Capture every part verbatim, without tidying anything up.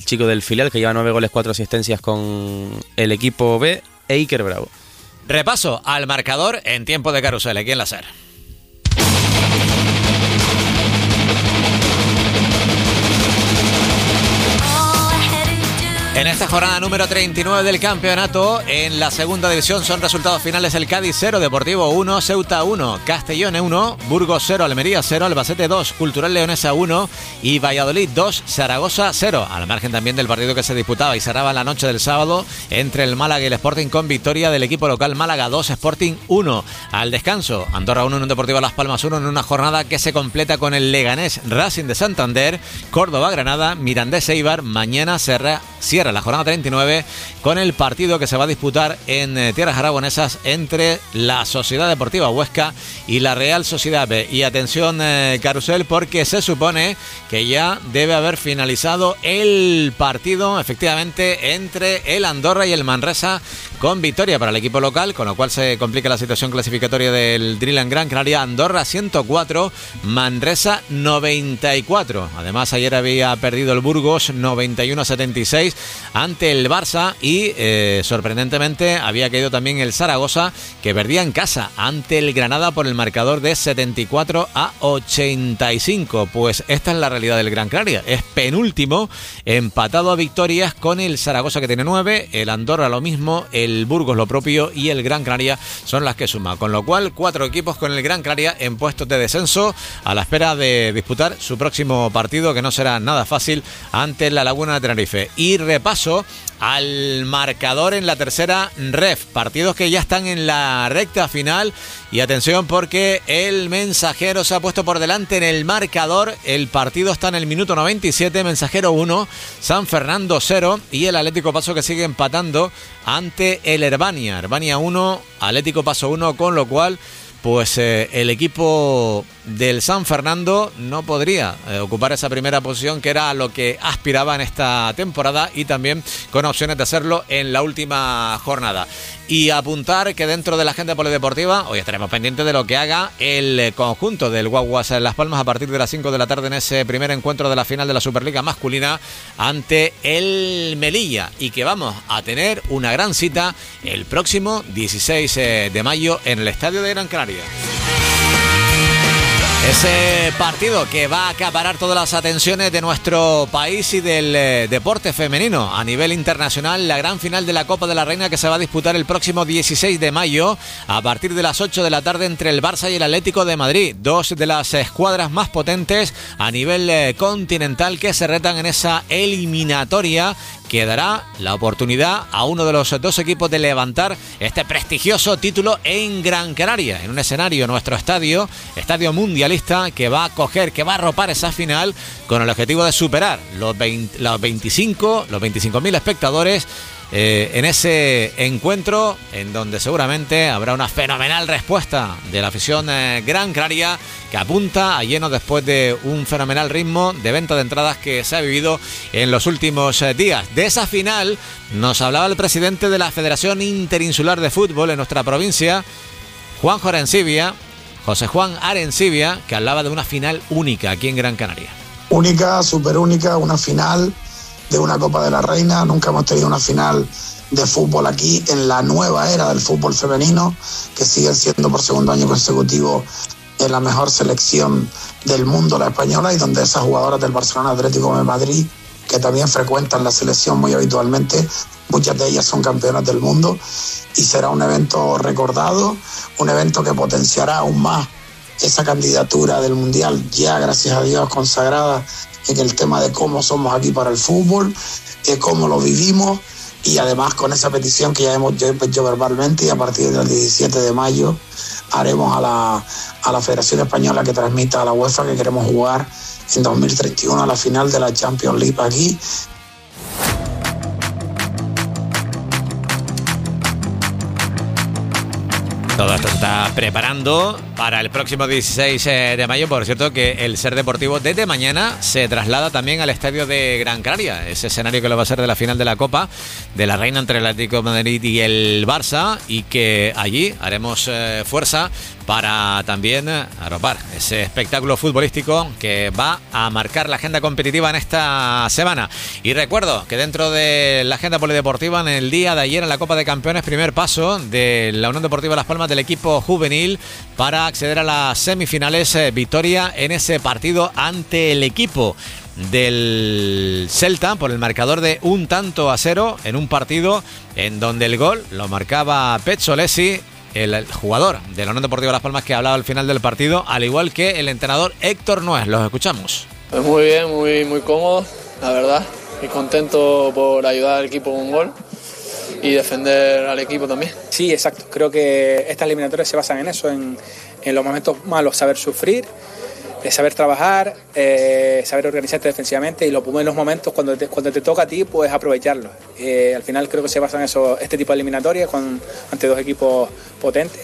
chico del filial que lleva nueve goles, cuatro asistencias con el equipo B, e Iker Bravo. Repaso al marcador en tiempo de carrusel aquí en la SER. En esta jornada número treinta y nueve del campeonato, en la segunda división son resultados finales: el Cádiz cero, Deportivo uno, Ceuta uno, Castellón uno, Burgos cero, Almería cero, Albacete dos, Cultural Leonesa uno y Valladolid dos, Zaragoza cero. Al margen también del partido que se disputaba y cerraba la noche del sábado entre el Málaga y el Sporting, con victoria del equipo local. Málaga dos, Sporting uno. Al descanso, Andorra uno, Unión Deportiva Las Palmas uno, en una jornada que se completa con el Leganés Racing de Santander, Córdoba Granada, Mirandés Eibar. Mañana cerra, cierra la jornada treinta y nueve con el partido que se va a disputar en eh, tierras aragonesas entre la Sociedad Deportiva Huesca y la Real Sociedad B. Y atención, eh, carrusel, porque se supone que ya debe haber finalizado el partido, efectivamente, entre el Andorra y el Manresa, con victoria para el equipo local, con lo cual se complica la situación clasificatoria del Dreamland Gran Canaria. Andorra ciento cuatro, Manresa noventa y cuatro. Además, ayer había perdido el Burgos noventa y uno a setenta y seis ante el Barça y eh, sorprendentemente había caído también el Zaragoza, que perdía en casa ante el Granada por el marcador de setenta y cuatro a ochenta y cinco. Pues esta es la realidad del Gran Canaria, es penúltimo, empatado a victorias con el Zaragoza, que tiene nueve, el Andorra lo mismo, el Burgos lo propio y el Gran Canaria son las que suman, con lo cual cuatro equipos con el Gran Canaria en puestos de descenso, a la espera de disputar su próximo partido, que no será nada fácil, ante la Laguna de Tenerife. Y repaso al marcador en la tercera ref, partidos que ya están en la recta final, y atención porque el Mensajero se ha puesto por delante en el marcador. El partido está en el minuto noventa y siete, Mensajero uno, San Fernando cero, y el Atlético Paso que sigue empatando ante el Herbania, Herbania uno, Atlético Paso uno, con lo cual pues eh, el equipo del San Fernando no podría eh, ocupar esa primera posición, que era lo que aspiraba en esta temporada, y también con opciones de hacerlo en la última jornada. Y apuntar que dentro de la agenda polideportiva hoy estaremos pendientes de lo que haga el conjunto del Guaguas en Las Palmas a partir de las cinco de la tarde en ese primer encuentro de la final de la Superliga masculina ante el Melilla, y que vamos a tener una gran cita el próximo dieciséis de mayo en el Estadio de Gran Canaria. Ese partido que va a acaparar todas las atenciones de nuestro país y del eh, deporte femenino a nivel internacional, la gran final de la Copa de la Reina, que se va a disputar el próximo dieciséis de mayo a partir de las ocho de la tarde entre el Barça y el Atlético de Madrid, dos de las escuadras más potentes a nivel eh, continental, que se retan en esa eliminatoria que dará la oportunidad a uno de los dos equipos de levantar este prestigioso título en Gran Canaria, en un escenario, nuestro estadio, estadio mundialista, que va a coger, que va a arropar esa final con el objetivo de superar los, veinte, los veinticinco los veinticinco mil espectadores eh, en ese encuentro, en donde seguramente habrá una fenomenal respuesta de la afición eh, Gran Canaria, que apunta a lleno después de un fenomenal ritmo de venta de entradas que se ha vivido en los últimos eh, días. De esa final nos hablaba el presidente de la Federación Interinsular de Fútbol en nuestra provincia, Juanjo Arencibia, José Juan Arencibia, que hablaba de una final única aquí en Gran Canaria. Única, súper única, una final de una Copa de la Reina. Nunca hemos tenido una final de fútbol aquí en la nueva era del fútbol femenino, que sigue siendo por segundo año consecutivo la mejor selección del mundo, la española, y donde esas jugadoras del Barcelona, Atlético de Madrid, que también frecuentan la selección muy habitualmente, muchas de ellas son campeonas del mundo, y será un evento recordado, un evento que potenciará aún más esa candidatura del Mundial, ya gracias a Dios consagrada en el tema de cómo somos aquí para el fútbol, de cómo lo vivimos, y además con esa petición que ya hemos hecho verbalmente, y a partir del diecisiete de mayo haremos a la, a la Federación Española que transmita a la UEFA que queremos jugar en dos mil treinta y uno a la final de la Champions League aquí. Todo esto se está preparando para el próximo dieciséis de mayo. Por cierto, que el SER Deportivo desde mañana se traslada también al estadio de Gran Canaria, ese escenario que lo va a ser de la final de la Copa de la Reina entre el Atlético de Madrid y el Barça, y que allí haremos eh, fuerza para también arropar ese espectáculo futbolístico que va a marcar la agenda competitiva en esta semana. Y recuerdo que dentro de la agenda polideportiva, en el día de ayer en la Copa de Campeones, primer paso de la Unión Deportiva Las Palmas del equipo juvenil para acceder a las semifinales, eh, victoria en ese partido ante el equipo del Celta por el marcador de un tanto a cero, en un partido en donde el gol lo marcaba Pezzolesi, el jugador de la Unión Deportiva Las Palmas, que hablaba al final del partido, al igual que el entrenador Héctor Nuez. Los escuchamos. Pues muy bien, muy, muy cómodo, la verdad, y contento por ayudar al equipo con un gol y defender al equipo también. Sí, exacto, creo que estas eliminatorias se basan en eso, en, en los momentos malos saber sufrir, saber trabajar, eh, saber organizarte defensivamente, y los buenos momentos cuando te, cuando te toca a ti, pues aprovecharlos. Eh, al final creo que se basa en eso, este tipo de eliminatorias con, ante dos equipos potentes.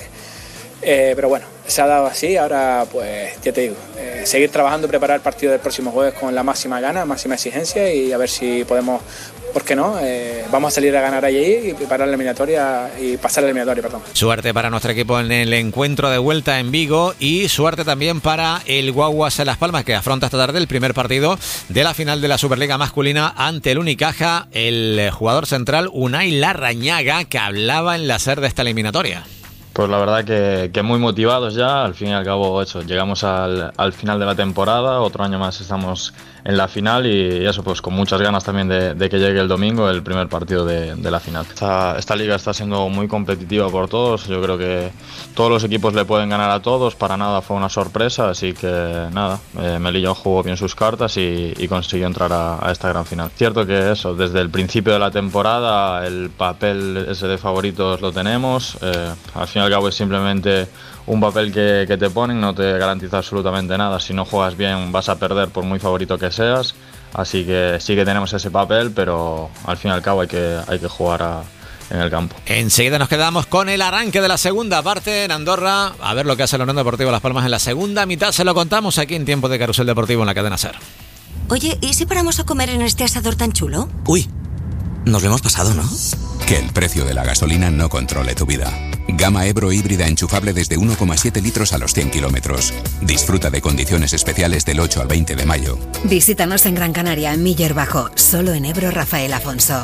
Eh, pero bueno, se ha dado así. Ahora pues ya te digo, eh, seguir trabajando y preparar el partido del próximo jueves con la máxima gana, máxima exigencia, y a ver si podemos, ¿por qué no? Eh, vamos a salir a ganar allí y preparar la eliminatoria y pasar la eliminatoria, perdón. Suerte para nuestro equipo en el encuentro de vuelta en Vigo, y suerte también para el Guaguas Las Palmas, que afronta esta tarde el primer partido de la final de la Superliga masculina ante el Unicaja, el jugador central Unai Larrañaga, que hablaba en la SER de esta eliminatoria. Pues la verdad que, que muy motivados ya, al fin y al cabo eso, llegamos al, al final de la temporada, otro año más estamos en la final, y eso, pues con muchas ganas también de, de que llegue el domingo el primer partido de, de la final. Esta, esta liga está siendo muy competitiva por todos, yo creo que todos los equipos le pueden ganar a todos, para nada fue una sorpresa, así que nada, eh, Melilla jugó bien sus cartas y, y consiguió entrar a, a esta gran final. Cierto que eso, desde el principio de la temporada el papel ese de favoritos lo tenemos, eh, al final al cabo es simplemente un papel que, que te ponen, no te garantiza absolutamente nada. Si no juegas bien vas a perder por muy favorito que seas, así que sí que tenemos ese papel, pero al fin y al cabo hay que, hay que jugar a, en el campo. Enseguida nos quedamos con el arranque de la segunda parte en Andorra, a ver lo que hace la Unión Deportiva Las Palmas en la segunda mitad. Se lo contamos aquí en Tiempo de Carrusel Deportivo en la cadena SER. Oye, ¿y si paramos a comer en este asador tan chulo? Uy, nos lo hemos pasado, ¿no? Que el precio de la gasolina no controle tu vida. Gama Ebro híbrida enchufable desde uno coma siete litros a los cien kilómetros. Disfruta de condiciones especiales del ocho al veinte de mayo. Visítanos en Gran Canaria, en Miller Bajo, solo en Ebro Rafael Afonso.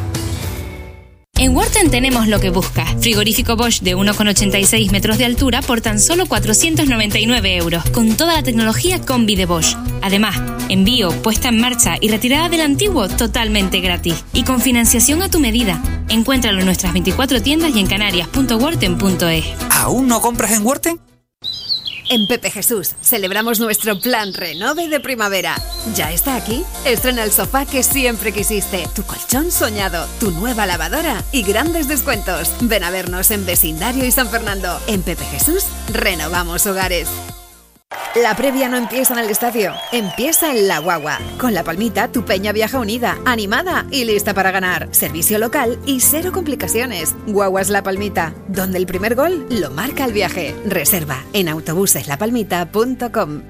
En Worten tenemos lo que buscas. Frigorífico Bosch de uno coma ochenta y seis metros de altura por tan solo cuatrocientos noventa y nueve euros, con toda la tecnología Combi de Bosch. Además, envío, puesta en marcha y retirada del antiguo totalmente gratis. Y con financiación a tu medida. Encuéntralo en nuestras veinticuatro tiendas y en canarias punto worten punto es. ¿Aún no compras en Worten? En Pepe Jesús celebramos nuestro plan Renove de primavera. ¿Ya está aquí? Estrena el sofá que siempre quisiste, tu colchón soñado, tu nueva lavadora y grandes descuentos. Ven a vernos en Vecindario y San Fernando. En Pepe Jesús renovamos hogares. La previa no empieza en el estadio, empieza en La Guagua. Con La Palmita, tu peña viaja unida, animada y lista para ganar. Servicio local y cero complicaciones. Guaguas La Palmita, donde el primer gol lo marca el viaje. Reserva en autobuses la palmita punto com.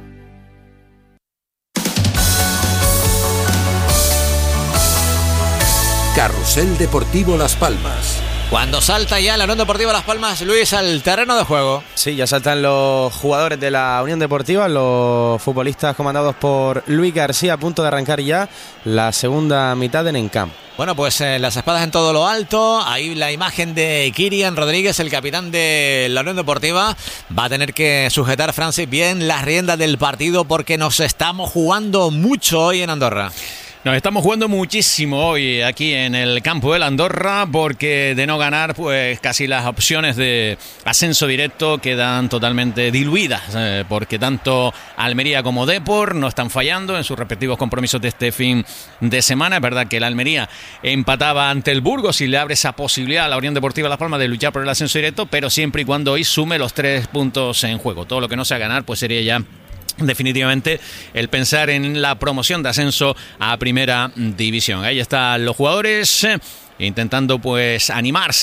Carrusel Deportivo Las Palmas. Cuando salta ya la Unión Deportiva Las Palmas, Luis, al terreno de juego. Sí, ya saltan los jugadores de la Unión Deportiva, los futbolistas comandados por Luis García, a punto de arrancar ya la segunda mitad en Encamp. Bueno, pues eh, las espadas en todo lo alto. Ahí la imagen de Kirian Rodríguez, el capitán de la Unión Deportiva. Va a tener que sujetar, Francis, bien las riendas del partido, porque nos estamos jugando mucho hoy en Andorra. Nos estamos jugando muchísimo hoy aquí en el campo de la Andorra, porque de no ganar, pues casi las opciones de ascenso directo quedan totalmente diluidas, eh, porque tanto Almería como Depor no están fallando en sus respectivos compromisos de este fin de semana. Es verdad que la Almería empataba ante el Burgos y le abre esa posibilidad a la Unión Deportiva Las Palmas de luchar por el ascenso directo, pero siempre y cuando hoy sume los tres puntos en juego. Todo lo que no sea ganar, pues sería ya definitivamente el pensar en la promoción de ascenso a primera división. Ahí están los jugadores eh, intentando pues animarse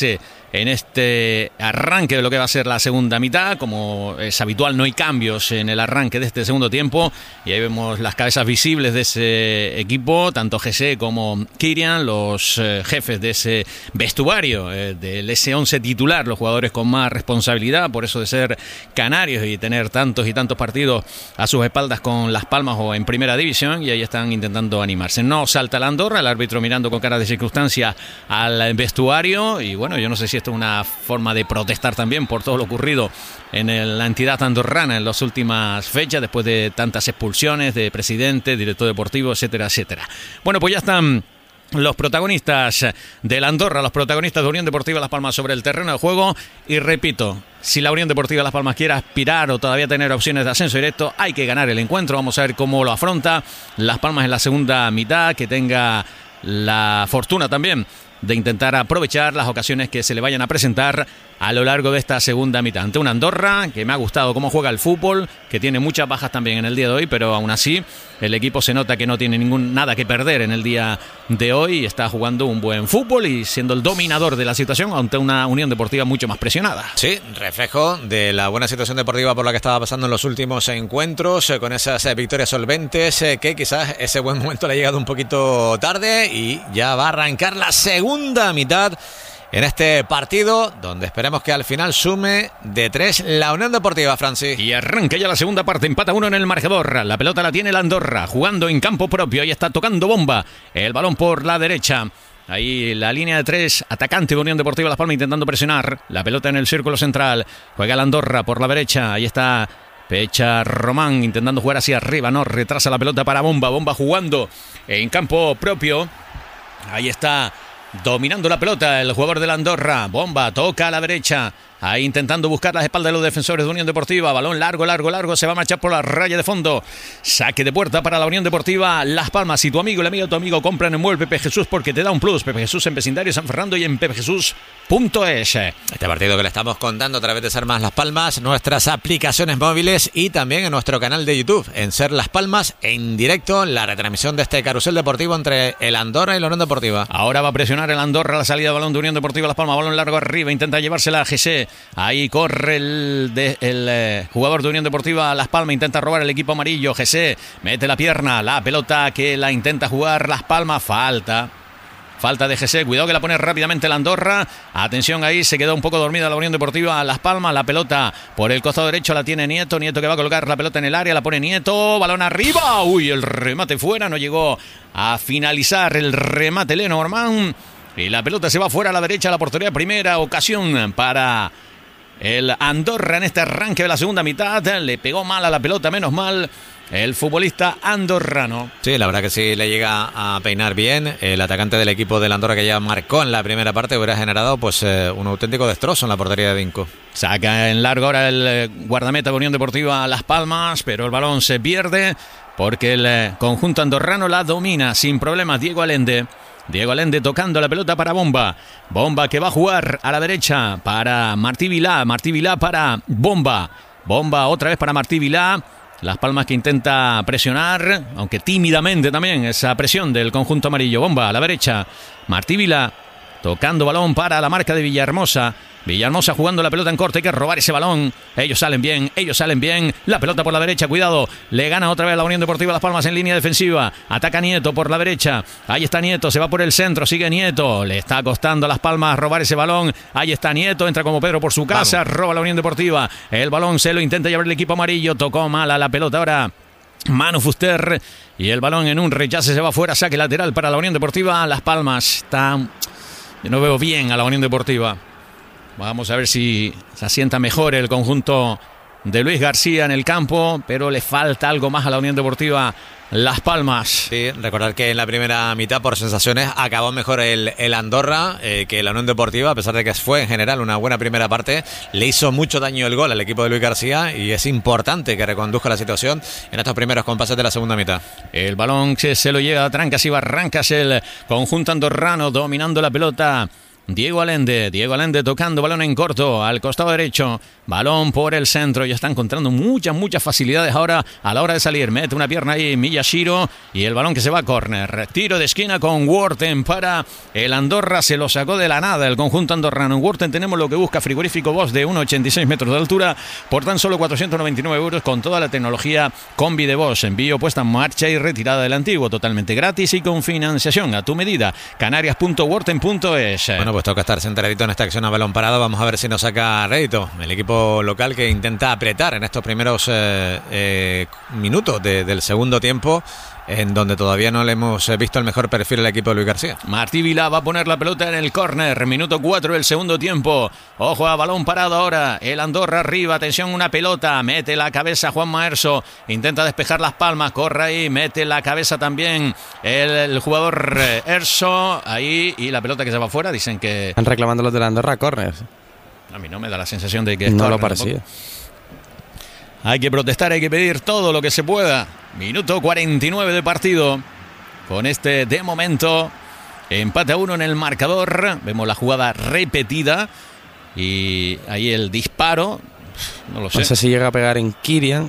en este arranque de lo que va a ser la segunda mitad. Como es habitual, no hay cambios en el arranque de este segundo tiempo, y ahí vemos las cabezas visibles de ese equipo, tanto Jesse como Kirian, los eh, jefes de ese vestuario, eh, del ese once titular, los jugadores con más responsabilidad, por eso de ser canarios y tener tantos y tantos partidos a sus espaldas con Las Palmas o en primera división, y ahí están intentando animarse. No salta la Andorra, el árbitro mirando con cara de circunstancia al vestuario, y bueno, yo no sé si esto es una forma de protestar también por todo lo ocurrido en el, la entidad andorrana en las últimas fechas, después de tantas expulsiones de presidente, director deportivo, etcétera, etcétera. Bueno, pues ya están los protagonistas de la Andorra, los protagonistas de Unión Deportiva Las Palmas sobre el terreno de juego, y repito, si la Unión Deportiva Las Palmas quiere aspirar o todavía tener opciones de ascenso directo, hay que ganar el encuentro. Vamos a ver cómo lo afronta Las Palmas en la segunda mitad, que tenga la fortuna también de intentar aprovechar las ocasiones que se le vayan a presentar a lo largo de esta segunda mitad. Ante una Andorra que me ha gustado cómo juega el fútbol, que tiene muchas bajas también en el día de hoy, pero aún así el equipo se nota que no tiene ningún nada que perder en el día de hoy, y está jugando un buen fútbol y siendo el dominador de la situación ante una Unión Deportiva mucho más presionada. Sí, reflejo de la buena situación deportiva por la que estaba pasando en los últimos encuentros, eh, con esas eh, victorias solventes, eh, que quizás ese buen momento le ha llegado un poquito tarde, y ya va a arrancar la segunda mitad en este partido, donde esperemos que al final sume de tres la Unión Deportiva, Francis. Y arranca ya la segunda parte, empata uno en el marcador. La pelota la tiene la Andorra, jugando en campo propio, ahí está tocando Bomba, el balón por la derecha. Ahí la línea de tres, atacante de Unión Deportiva Las Palmas intentando presionar, la pelota en el círculo central, juega la Andorra por la derecha, ahí está Pecha Román intentando jugar hacia arriba, no, retrasa la pelota para Bomba, Bomba jugando en campo propio, ahí está dominando la pelota el jugador de la Andorra. Bomba toca a la derecha, ahí intentando buscar las espaldas de los defensores de Unión Deportiva. Balón largo, largo, largo, se va a marchar por la raya de fondo. Saque de puerta para la Unión Deportiva Las Palmas. Si tu amigo, el amigo de tu amigo compran en Mueble Pepe Jesús, porque te da un plus. Pepe Jesús en vecindario San Fernando y en pepe jesús punto es. Este partido que le estamos contando a través de Ser Más Las Palmas, nuestras aplicaciones móviles y también en nuestro canal de YouTube, en Ser Las Palmas, en directo, la retransmisión de este carrusel deportivo entre el Andorra y la Unión Deportiva. Ahora va a presionar el Andorra la salida de balón de Unión Deportiva Las Palmas. Balón largo arriba, intenta llevársela a G C. Ahí corre el, de, el eh, jugador de Unión Deportiva Las Palmas, intenta robar el equipo amarillo. G C mete la pierna, la pelota que la intenta jugar Las Palmas, falta. Falta de G C, cuidado que la pone rápidamente la Andorra. Atención ahí, se quedó un poco dormida la Unión Deportiva Las Palmas. La pelota por el costado derecho la tiene Nieto. Nieto que va a colocar la pelota en el área, la pone Nieto. Balón arriba, uy, el remate fuera. No llegó a finalizar el remate Lenormand. Y la pelota se va fuera a la derecha, a la portería. Primera ocasión para el Andorra en este arranque de la segunda mitad. Le pegó mal a la pelota, menos mal el futbolista andorrano. Sí, la verdad que sí le llega a peinar bien. El atacante del equipo de la Andorra, que ya marcó en la primera parte, hubiera generado pues eh, un auténtico destrozo en la portería de Vinco. Saca en largo ahora el eh, guardameta de Unión Deportiva Las Palmas, pero el balón se pierde porque el eh, conjunto andorrano la domina sin problemas. Diego Allende. Diego Allende tocando la pelota para Bomba. Bomba que va a jugar a la derecha para Martí Vilá. Martí Vilá para Bomba. Bomba otra vez para Martí Vilá. Las Palmas que intenta presionar, aunque tímidamente también, esa presión del conjunto amarillo. Bomba a la derecha. Martí Vilá tocando balón para la marca de Villahermosa. Villahermosa jugando la pelota en corte, hay que robar ese balón. Ellos salen bien, ellos salen bien. La pelota por la derecha, cuidado. Le gana otra vez la Unión Deportiva Las Palmas en línea defensiva. Ataca Nieto por la derecha. Ahí está Nieto, se va por el centro, sigue Nieto. Le está costando a Las Palmas robar ese balón. Ahí está Nieto, entra como Pedro por su casa. Vamos. Roba la Unión Deportiva. El balón se lo intenta llevar el equipo amarillo. Tocó mal a la pelota ahora Manu Fuster. Y el balón en un rechace se va fuera. Saque lateral para la Unión Deportiva Las Palmas. Está... Yo no veo bien a la Unión Deportiva. Vamos a ver si se asienta mejor el conjunto de Luis García en el campo, pero le falta algo más a la Unión Deportiva Las Palmas. Sí, recordar que en la primera mitad, por sensaciones, acabó mejor el, el Andorra eh, que la Unión Deportiva, a pesar de que fue en general una buena primera parte. Le hizo mucho daño el gol al equipo de Luis García y es importante que reconduzca la situación en estos primeros compases de la segunda mitad. El balón que se lo lleva a trancas y barrancas el conjunto andorrano, dominando la pelota. Diego Allende, Diego Allende tocando balón en corto al costado derecho. balón por el centro, ya está encontrando muchas, muchas facilidades ahora a la hora de salir, mete una pierna ahí Miyashiro y el balón que se va a córner, tiro de esquina con Worten para el Andorra, se lo sacó de la nada el conjunto andorrano. En Worten tenemos lo que busca, frigorífico Bosch de uno coma ochenta y seis metros de altura por tan solo cuatrocientos noventa y nueve euros con toda la tecnología combi de Bosch, envío, puesta en marcha y retirada del antiguo, totalmente gratis y con financiación a tu medida. Canarias punto worten punto es. Bueno, pues toca estar centradito en esta acción a balón parado, vamos a ver si nos saca rédito el equipo local, que intenta apretar en estos primeros eh, eh, minutos de, del segundo tiempo, en donde todavía no le hemos visto el mejor perfil al equipo de Luis García. Martí Vila va a poner la pelota en el córner, minuto cuatro del segundo tiempo. Ojo a balón parado ahora, el Andorra arriba, atención, una pelota, mete la cabeza Juanma Erso, intenta despejar Las Palmas, corre ahí, mete la cabeza también el, el jugador Erso, ahí, y la pelota que se va afuera, dicen que... Están reclamando los de la Andorra córner. A mí no me da la sensación de que es no córner, lo parecía. Tampoco. Hay que protestar, hay que pedir todo lo que se pueda. Minuto cuarenta y nueve de partido. Con este, de momento, empate a uno en el marcador. Vemos la jugada repetida. Y ahí el disparo. No lo sé. No sé si llega a pegar en Kirian.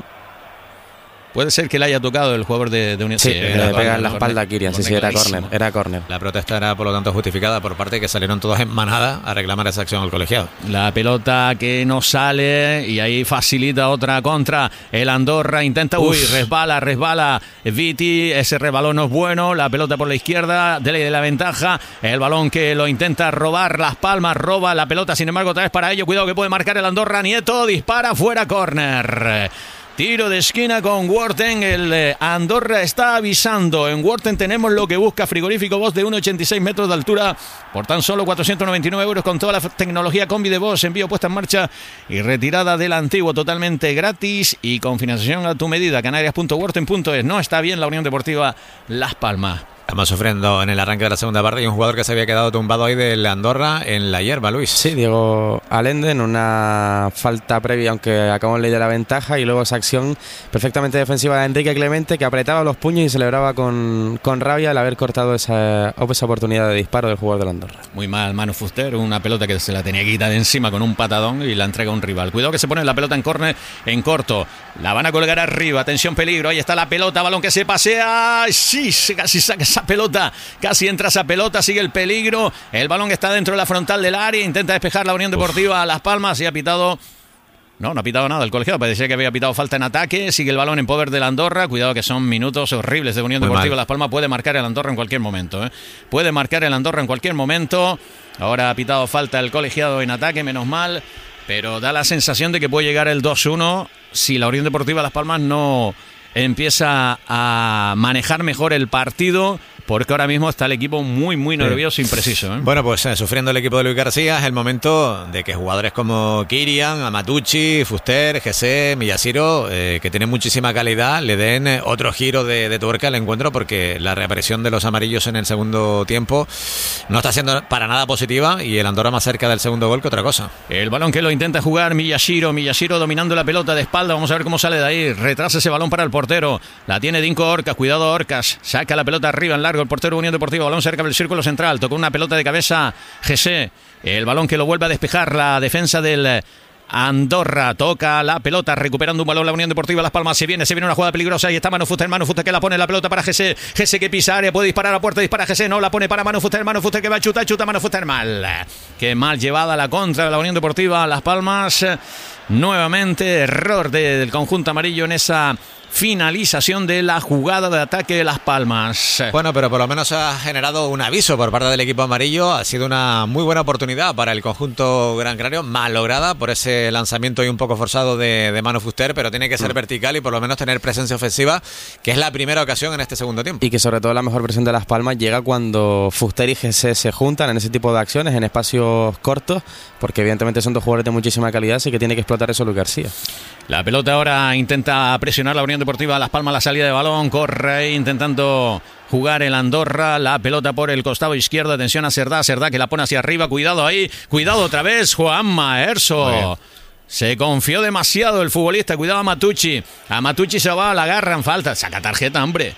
Puede ser que le haya tocado el jugador de, de Unión. Sí, sí le pega en la espalda a Kirian. Sí, sí, era córner. Era córner. La protesta era, por lo tanto, justificada por parte de que salieron todos en manada a reclamar esa acción al colegiado. La pelota que no sale y ahí facilita otra contra. El Andorra intenta... Uf. Uy, resbala, resbala Viti. Ese resbalón no es bueno. La pelota por la izquierda, de de la ventaja. El balón que lo intenta robar Las Palmas. Roba la pelota, sin embargo, otra vez para ello. Cuidado que puede marcar el Andorra. Nieto dispara fuera, córner. Tiro de esquina con Worten. El Andorra está avisando. En Worten tenemos lo que busca, frigorífico Bosch de uno coma ochenta y seis metros de altura por tan solo cuatrocientos noventa y nueve euros con toda la tecnología combi de Bosch, envío, puesta en marcha y retirada del antiguo, totalmente gratis y con financiación a tu medida. Canarias punto worten punto es. No está bien la Unión Deportiva Las Palmas. Estamos sufriendo en el arranque de la segunda parte y un jugador que se había quedado tumbado ahí del Andorra en la hierba, Luis. Sí, Diego Allende en una falta previa, aunque acabamos de leer la ventaja, y luego esa acción perfectamente defensiva de Enrique Clemente, que apretaba los puños y celebraba con, con rabia el haber cortado esa, esa oportunidad de disparo del jugador del Andorra. Muy mal Manu Fuster, una pelota que se la tenía que quitar de encima con un patadón y la entrega a un rival. Cuidado que se pone la pelota en córner en corto, la van a colgar arriba, atención, peligro, ahí está la pelota, balón que se pasea, sí, casi saca esa pelota, casi entra esa pelota, sigue el peligro, el balón está dentro de la frontal del área, intenta despejar la Unión Deportiva Las Palmas y ha pitado, no, no ha pitado nada el colegiado, parecía que había pitado falta en ataque, sigue el balón en poder del Andorra, cuidado que son minutos horribles de Unión Muy Deportiva mal. Las Palmas, puede marcar el Andorra en cualquier momento, ¿eh? puede marcar el Andorra en cualquier momento, ahora ha pitado falta el colegiado en ataque, menos mal, pero da la sensación de que puede llegar el dos uno si la Unión Deportiva Las Palmas no empieza a manejar mejor el partido, porque ahora mismo está el equipo muy, muy nervioso e impreciso, ¿eh? Bueno, pues eh, sufriendo el equipo de Luis García, es el momento de que jugadores como Kirian, Amatucci, Fuster, Jesse, Miyashiro, eh, que tienen muchísima calidad, le den eh, otro giro de, de tuerca al encuentro, porque la reaparición de los amarillos en el segundo tiempo no está siendo para nada positiva y el Andorra más cerca del segundo gol que otra cosa. El balón que lo intenta jugar Miyashiro, Miyashiro dominando la pelota de espalda, vamos a ver cómo sale de ahí, retrasa ese balón para el portero, la tiene Dinko Orcas, cuidado Orcas, saca la pelota arriba en largo, el portero de Unión Deportiva, balón cerca del círculo central, tocó una pelota de cabeza Jesse, el balón que lo vuelve a despejar la defensa del Andorra, toca la pelota, recuperando un balón la Unión Deportiva Las Palmas, se viene, se viene una jugada peligrosa, y está Manu Fuster, Manu Fuster que la pone la pelota para Jesse, Jesse que pisa área, puede disparar a la puerta, dispara Jesse, no la pone para Manu Fuster, Manu Fuster que va a chutar, chuta Manu Fuster, mal, que mal llevada la contra de la Unión Deportiva Las Palmas, nuevamente error de, del conjunto amarillo en esa finalización de la jugada de ataque de Las Palmas. Bueno, pero por lo menos ha generado un aviso por parte del equipo amarillo. Ha sido una muy buena oportunidad para el conjunto Gran Canario, mal lograda por ese lanzamiento y un poco forzado de, de Manu Fuster, pero tiene que ser mm. vertical y por lo menos tener presencia ofensiva, que es la primera ocasión en este segundo tiempo. Y que sobre todo la mejor versión de Las Palmas llega cuando Fuster y Jesse se juntan en ese tipo de acciones, en espacios cortos, porque evidentemente son dos jugadores de muchísima calidad, así que tiene que explotar eso Luis García. La pelota ahora intenta presionar la Unión Deportiva Las Palmas, la salida de balón, corre intentando jugar el Andorra, la pelota por el costado izquierdo, atención a Cerdá, Cerdá que la pone hacia arriba, cuidado ahí, cuidado otra vez, Juanma Erso. Se confió demasiado el futbolista, cuidado a Matucci, a Matucci se va, la agarran, falta, saca tarjeta, hombre.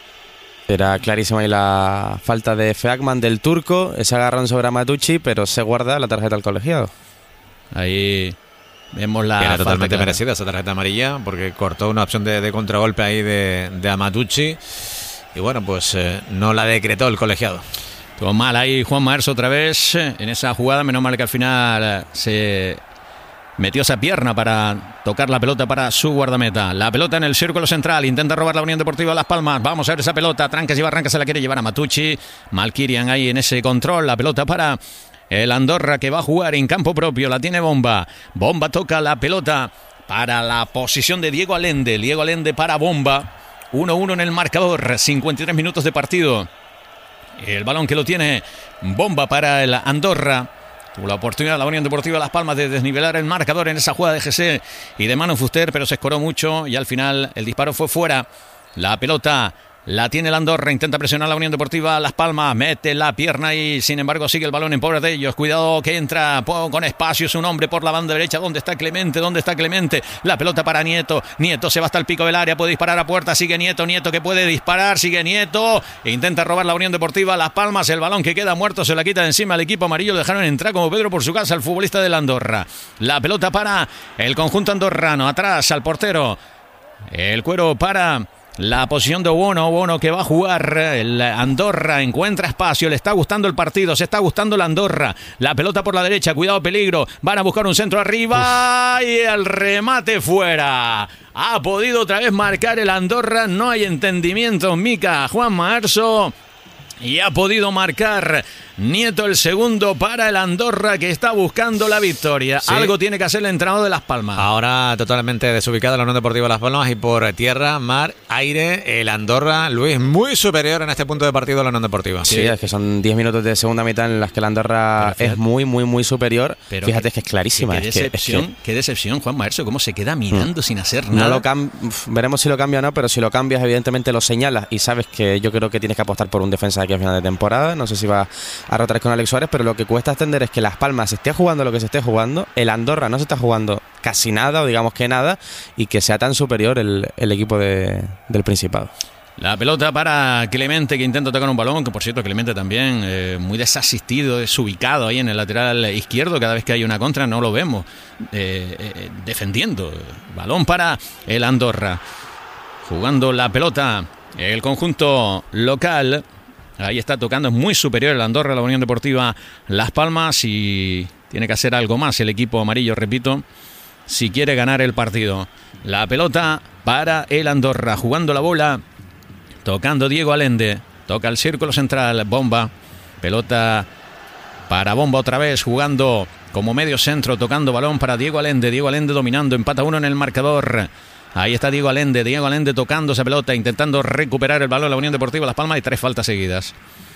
Era clarísima ahí la falta de Feakman del turco, ese agarrón sobre Matucci, pero se guarda la tarjeta al colegiado. Ahí Vemos la Era totalmente clara. merecida esa tarjeta amarilla, porque cortó una opción de, de contragolpe ahí de, de Amatucci. Y bueno, pues eh, no la decretó el colegiado. Todo mal ahí Juan Maerso otra vez en esa jugada. Menos mal que al final se metió esa pierna para tocar la pelota para su guardameta. La pelota en el círculo central. Intenta robar la Unión Deportiva Las Palmas. Vamos a ver esa pelota. Trancas y Barrancas se la quiere llevar a Matucci. Malkirian ahí en ese control. La pelota para el Andorra, que va a jugar en campo propio. La tiene Bomba. Bomba toca la pelota para la posición de Diego Allende. Diego Allende para Bomba. uno uno en el marcador. cincuenta y tres minutos de partido. El balón que lo tiene Bomba para el Andorra. Tuvo la oportunidad la Unión Deportiva Las Palmas de desnivelar el marcador en esa jugada de G C y de Manu Fuster, pero se escoró mucho y al final el disparo fue fuera. La pelota la tiene el Andorra, intenta presionar la Unión Deportiva Las Palmas, mete la pierna y sin embargo sigue el balón en poder de ellos. Cuidado que entra con espacio, es un hombre por la banda derecha. ¿Dónde está Clemente? ¿Dónde está Clemente? La pelota para Nieto. Nieto se va hasta el pico del área, puede disparar a puerta, sigue Nieto, Nieto que puede disparar, sigue Nieto, e intenta robar la Unión Deportiva Las Palmas. El balón que queda muerto se la quita de encima al equipo amarillo. Dejaron entrar como Pedro por su casa al futbolista del Andorra. La pelota para el conjunto andorrano, atrás al portero. El cuero para la posición de Obono, Obono que va a jugar. El Andorra encuentra espacio, le está gustando el partido, se está gustando la Andorra. La pelota por la derecha, cuidado peligro, van a buscar un centro arriba. Uf. Y el remate fuera. Ha podido otra vez marcar el Andorra, no hay entendimiento, Mica, Juan Maerso. Y ha podido marcar Nieto el segundo para el Andorra, que está buscando la victoria. Sí. Algo tiene que hacer el entrenador de Las Palmas. Ahora totalmente desubicada la Unión Deportiva Las Palmas, y por tierra, mar, aire, el Andorra, Luis, muy superior en este punto de partido a la Unión Deportiva. Sí, sí, es que son diez minutos de segunda mitad en las que el Andorra fíjate, es muy, muy, muy superior. Pero fíjate, que, es que es clarísima. Qué es decepción, que, es que, qué decepción, Juan Maerso, cómo se queda mirando mm. sin hacer nada. No lo cam- veremos si lo cambia o no, pero si lo cambias, evidentemente lo señalas y sabes que yo creo que tienes que apostar por un defensa de aquí a final de temporada. No sé si va a rotar con Alex Suárez, pero lo que cuesta entender es que Las Palmas se esté jugando lo que se esté jugando, el Andorra no se está jugando casi nada, o digamos que nada, y que sea tan superior el, el equipo de, del Principado. La pelota para Clemente, que intenta tocar un balón, que por cierto Clemente también eh, muy desasistido, desubicado ahí en el lateral izquierdo. Cada vez que hay una contra no lo vemos eh, eh, defendiendo. Balón para el Andorra, jugando la pelota el conjunto local. Ahí está tocando, es muy superior el Andorra a la Unión Deportiva Las Palmas, y tiene que hacer algo más el equipo amarillo, repito, si quiere ganar el partido. La pelota para el Andorra, jugando la bola, tocando Diego Allende, toca el círculo central, Bomba, pelota para Bomba otra vez, jugando como medio centro, tocando balón para Diego Allende, Diego Allende dominando, empata uno en el marcador. Ahí está Diego Allende, Diego Allende tocando esa pelota, intentando recuperar el balón de la Unión Deportiva Las Palmas, y tres faltas seguidas.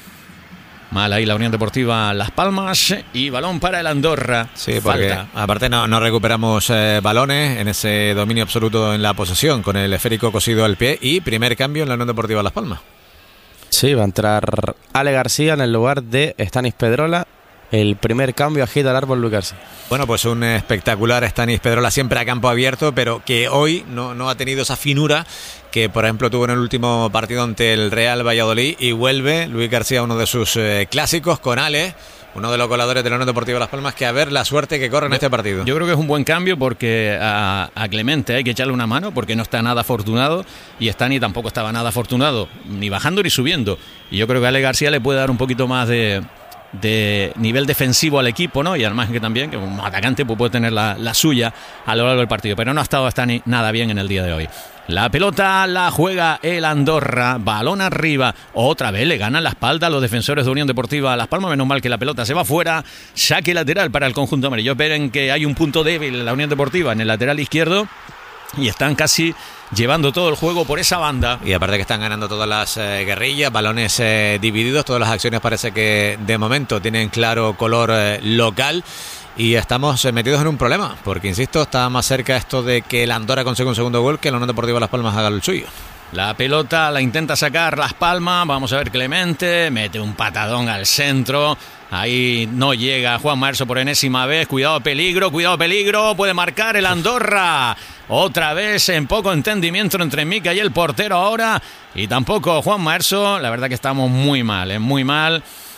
Mal ahí la Unión Deportiva Las Palmas, y balón para el Andorra. Sí, porque falta. Aparte no, no recuperamos eh, balones en ese dominio absoluto en la posesión, con el esférico cosido al pie, y primer cambio en la Unión Deportiva Las Palmas. Sí, va a entrar Ale García en el lugar de Stanis Pedrola. El primer cambio, agita el árbol Luis García. Bueno, pues un espectacular Stanis Pedrola, siempre a campo abierto, pero que hoy no, no ha tenido esa finura que, por ejemplo, tuvo en el último partido ante el Real Valladolid. Y vuelve Luis García, uno de sus eh, clásicos, con Ale, uno de los coladores de la Unión Deportiva Las Palmas, que a ver la suerte que corre en yo, este partido. Yo creo que es un buen cambio, porque a, a Clemente hay que echarle una mano, porque no está nada afortunado, y Stani tampoco estaba nada afortunado, ni bajando ni subiendo. Y yo creo que Ale García le puede dar un poquito más de... de nivel defensivo al equipo, ¿no? Y además que también, que un atacante pues, puede tener la, la suya a lo largo del partido, pero no ha estado hasta ni nada bien en el día de hoy. La pelota la juega el Andorra, balón arriba, otra vez le ganan la espalda a los defensores de Unión Deportiva Las Palmas. Menos mal que la pelota se va fuera, saque lateral para el conjunto amarillo. Esperen que hay un punto débil en la Unión Deportiva en el lateral izquierdo, y están casi llevando todo el juego por esa banda. Y aparte que están ganando todas las eh, guerrillas, balones eh, divididos, todas las acciones parece que de momento tienen claro color eh, local. Y estamos eh, metidos en un problema, porque insisto, está más cerca esto de que el Andorra consiga un segundo gol que la Unión Deportiva Las Palmas haga el suyo. La pelota la intenta sacar Las Palmas, vamos a ver Clemente, mete un patadón al centro. Ahí no llega Juan Maerso por enésima vez. Cuidado, peligro, cuidado, peligro. Puede marcar el Andorra. Otra vez en poco entendimiento entre Mica y el portero ahora. Y tampoco Juan Maerso. La verdad que estamos muy mal, ¿eh? muy mal.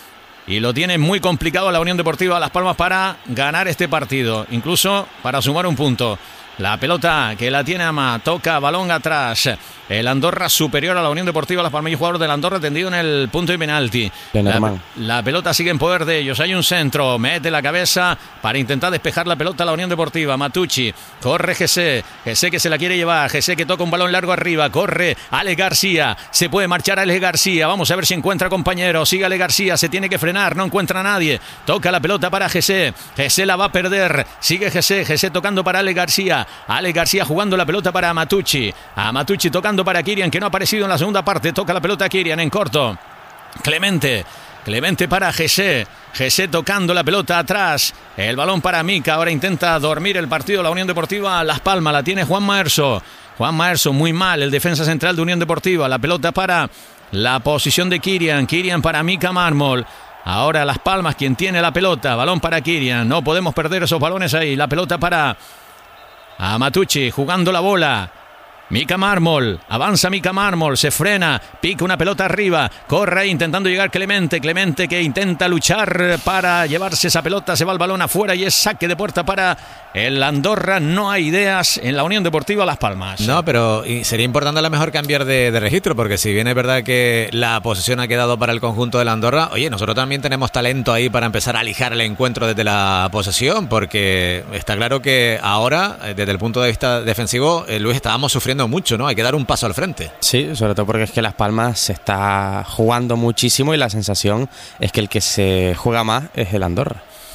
y lo tiene muy complicado la Unión Deportiva Las Palmas para ganar este partido, incluso para sumar un punto. La pelota que la tiene Ama, toca balón atrás. El Andorra superior a la Unión Deportiva Las Palmas y jugador del Andorra tendido en el punto de penalti. La, la pelota sigue en poder de ellos. Hay un centro, mete la cabeza para intentar despejar la pelota a la Unión Deportiva. Matucci, corre Jesse, Jesse que se la quiere llevar, Jesse que toca un balón largo arriba, corre Alex García, se puede marchar Alex García, vamos a ver si encuentra compañero, sigue Alex García, se tiene que frenar, no encuentra a nadie, toca la pelota para Jesse, Jesse la va a perder, sigue Jesse, Jesse tocando para Alex García, Alex García jugando la pelota para Matucci, a Matucci tocando para Kirian, que no ha aparecido en la segunda parte, toca la pelota a Kirian en corto, Clemente, Clemente para Jesse, Jesse tocando la pelota atrás, el balón para Mica, ahora intenta dormir el partido la Unión Deportiva Las Palmas, la tiene Juan Maerso, Juan Maerso muy mal, el defensa central de Unión Deportiva, la pelota para la posición de Kirian, Kirian para Mica Mármol, ahora Las Palmas quien tiene la pelota, balón para Kirian, no podemos perder esos balones ahí, la pelota para a Matucci, jugando la bola, Mica Mármol, avanza Mica Mármol, se frena, pica una pelota arriba, corre intentando llegar Clemente, Clemente que intenta luchar para llevarse esa pelota, se va el balón afuera y es saque de puerta para el Andorra. No hay ideas en la Unión Deportiva Las Palmas. No, pero sería importante a lo mejor cambiar de, de registro, porque si bien es verdad que la posesión ha quedado para el conjunto del Andorra, oye, nosotros también tenemos talento ahí para empezar a lijar el encuentro desde la posesión, porque está claro que ahora, desde el punto de vista defensivo, eh, Luis, estábamos sufriendo mucho, ¿no? Hay que dar un paso al frente. Sí, sobre todo porque es que Las Palmas se está jugando muchísimo y la sensación es que el que se juega más es el Andorra.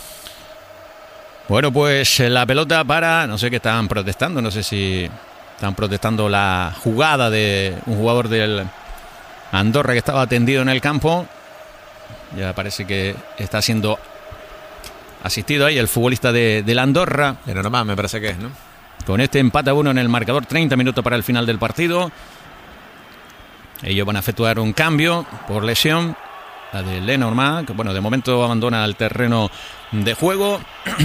Bueno, pues la pelota para, no sé qué estaban protestando, no sé si están protestando la jugada de un jugador del Andorra que estaba tendido en el campo. Ya parece que está siendo asistido ahí el futbolista de, de la Andorra. De normal me parece que es, ¿no? Con este empate a uno en el marcador, treinta minutos para el final del partido. Ellos van a efectuar un cambio por lesión. La de Lenormand, que bueno, de momento abandona el terreno de juego.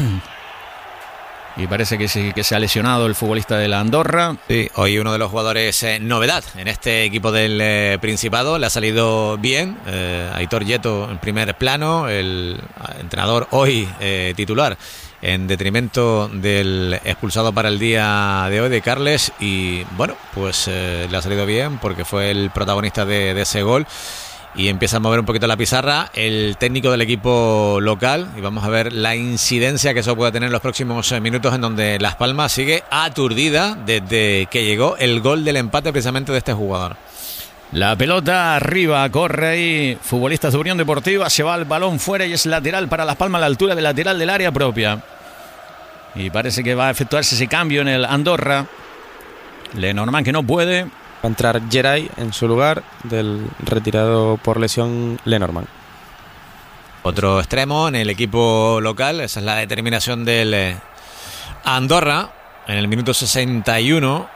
Y parece que sí, que se ha lesionado el futbolista de la Andorra. Sí, hoy uno de los jugadores eh, novedad en este equipo del eh, Principado. Le ha salido bien. Eh, Aitor Yeto en primer plano. El entrenador hoy eh, titular, en detrimento del expulsado para el día de hoy de Carles, y bueno, pues eh, le ha salido bien porque fue el protagonista de, de ese gol y empieza a mover un poquito la pizarra el técnico del equipo local, y vamos a ver la incidencia que eso puede tener en los próximos minutos, en donde Las Palmas sigue aturdida desde que llegó el gol del empate precisamente de este jugador. La pelota arriba, corre ahí futbolistas de Unión Deportiva, se va el balón fuera y es lateral para Las Palmas a la altura del lateral del área propia. Y parece que va a efectuarse ese cambio en el Andorra. Lenormand que no puede. Va a entrar Geray en su lugar del retirado por lesión Lenormand. Otro extremo en el equipo local, esa es la determinación del Andorra en el minuto sesenta y uno.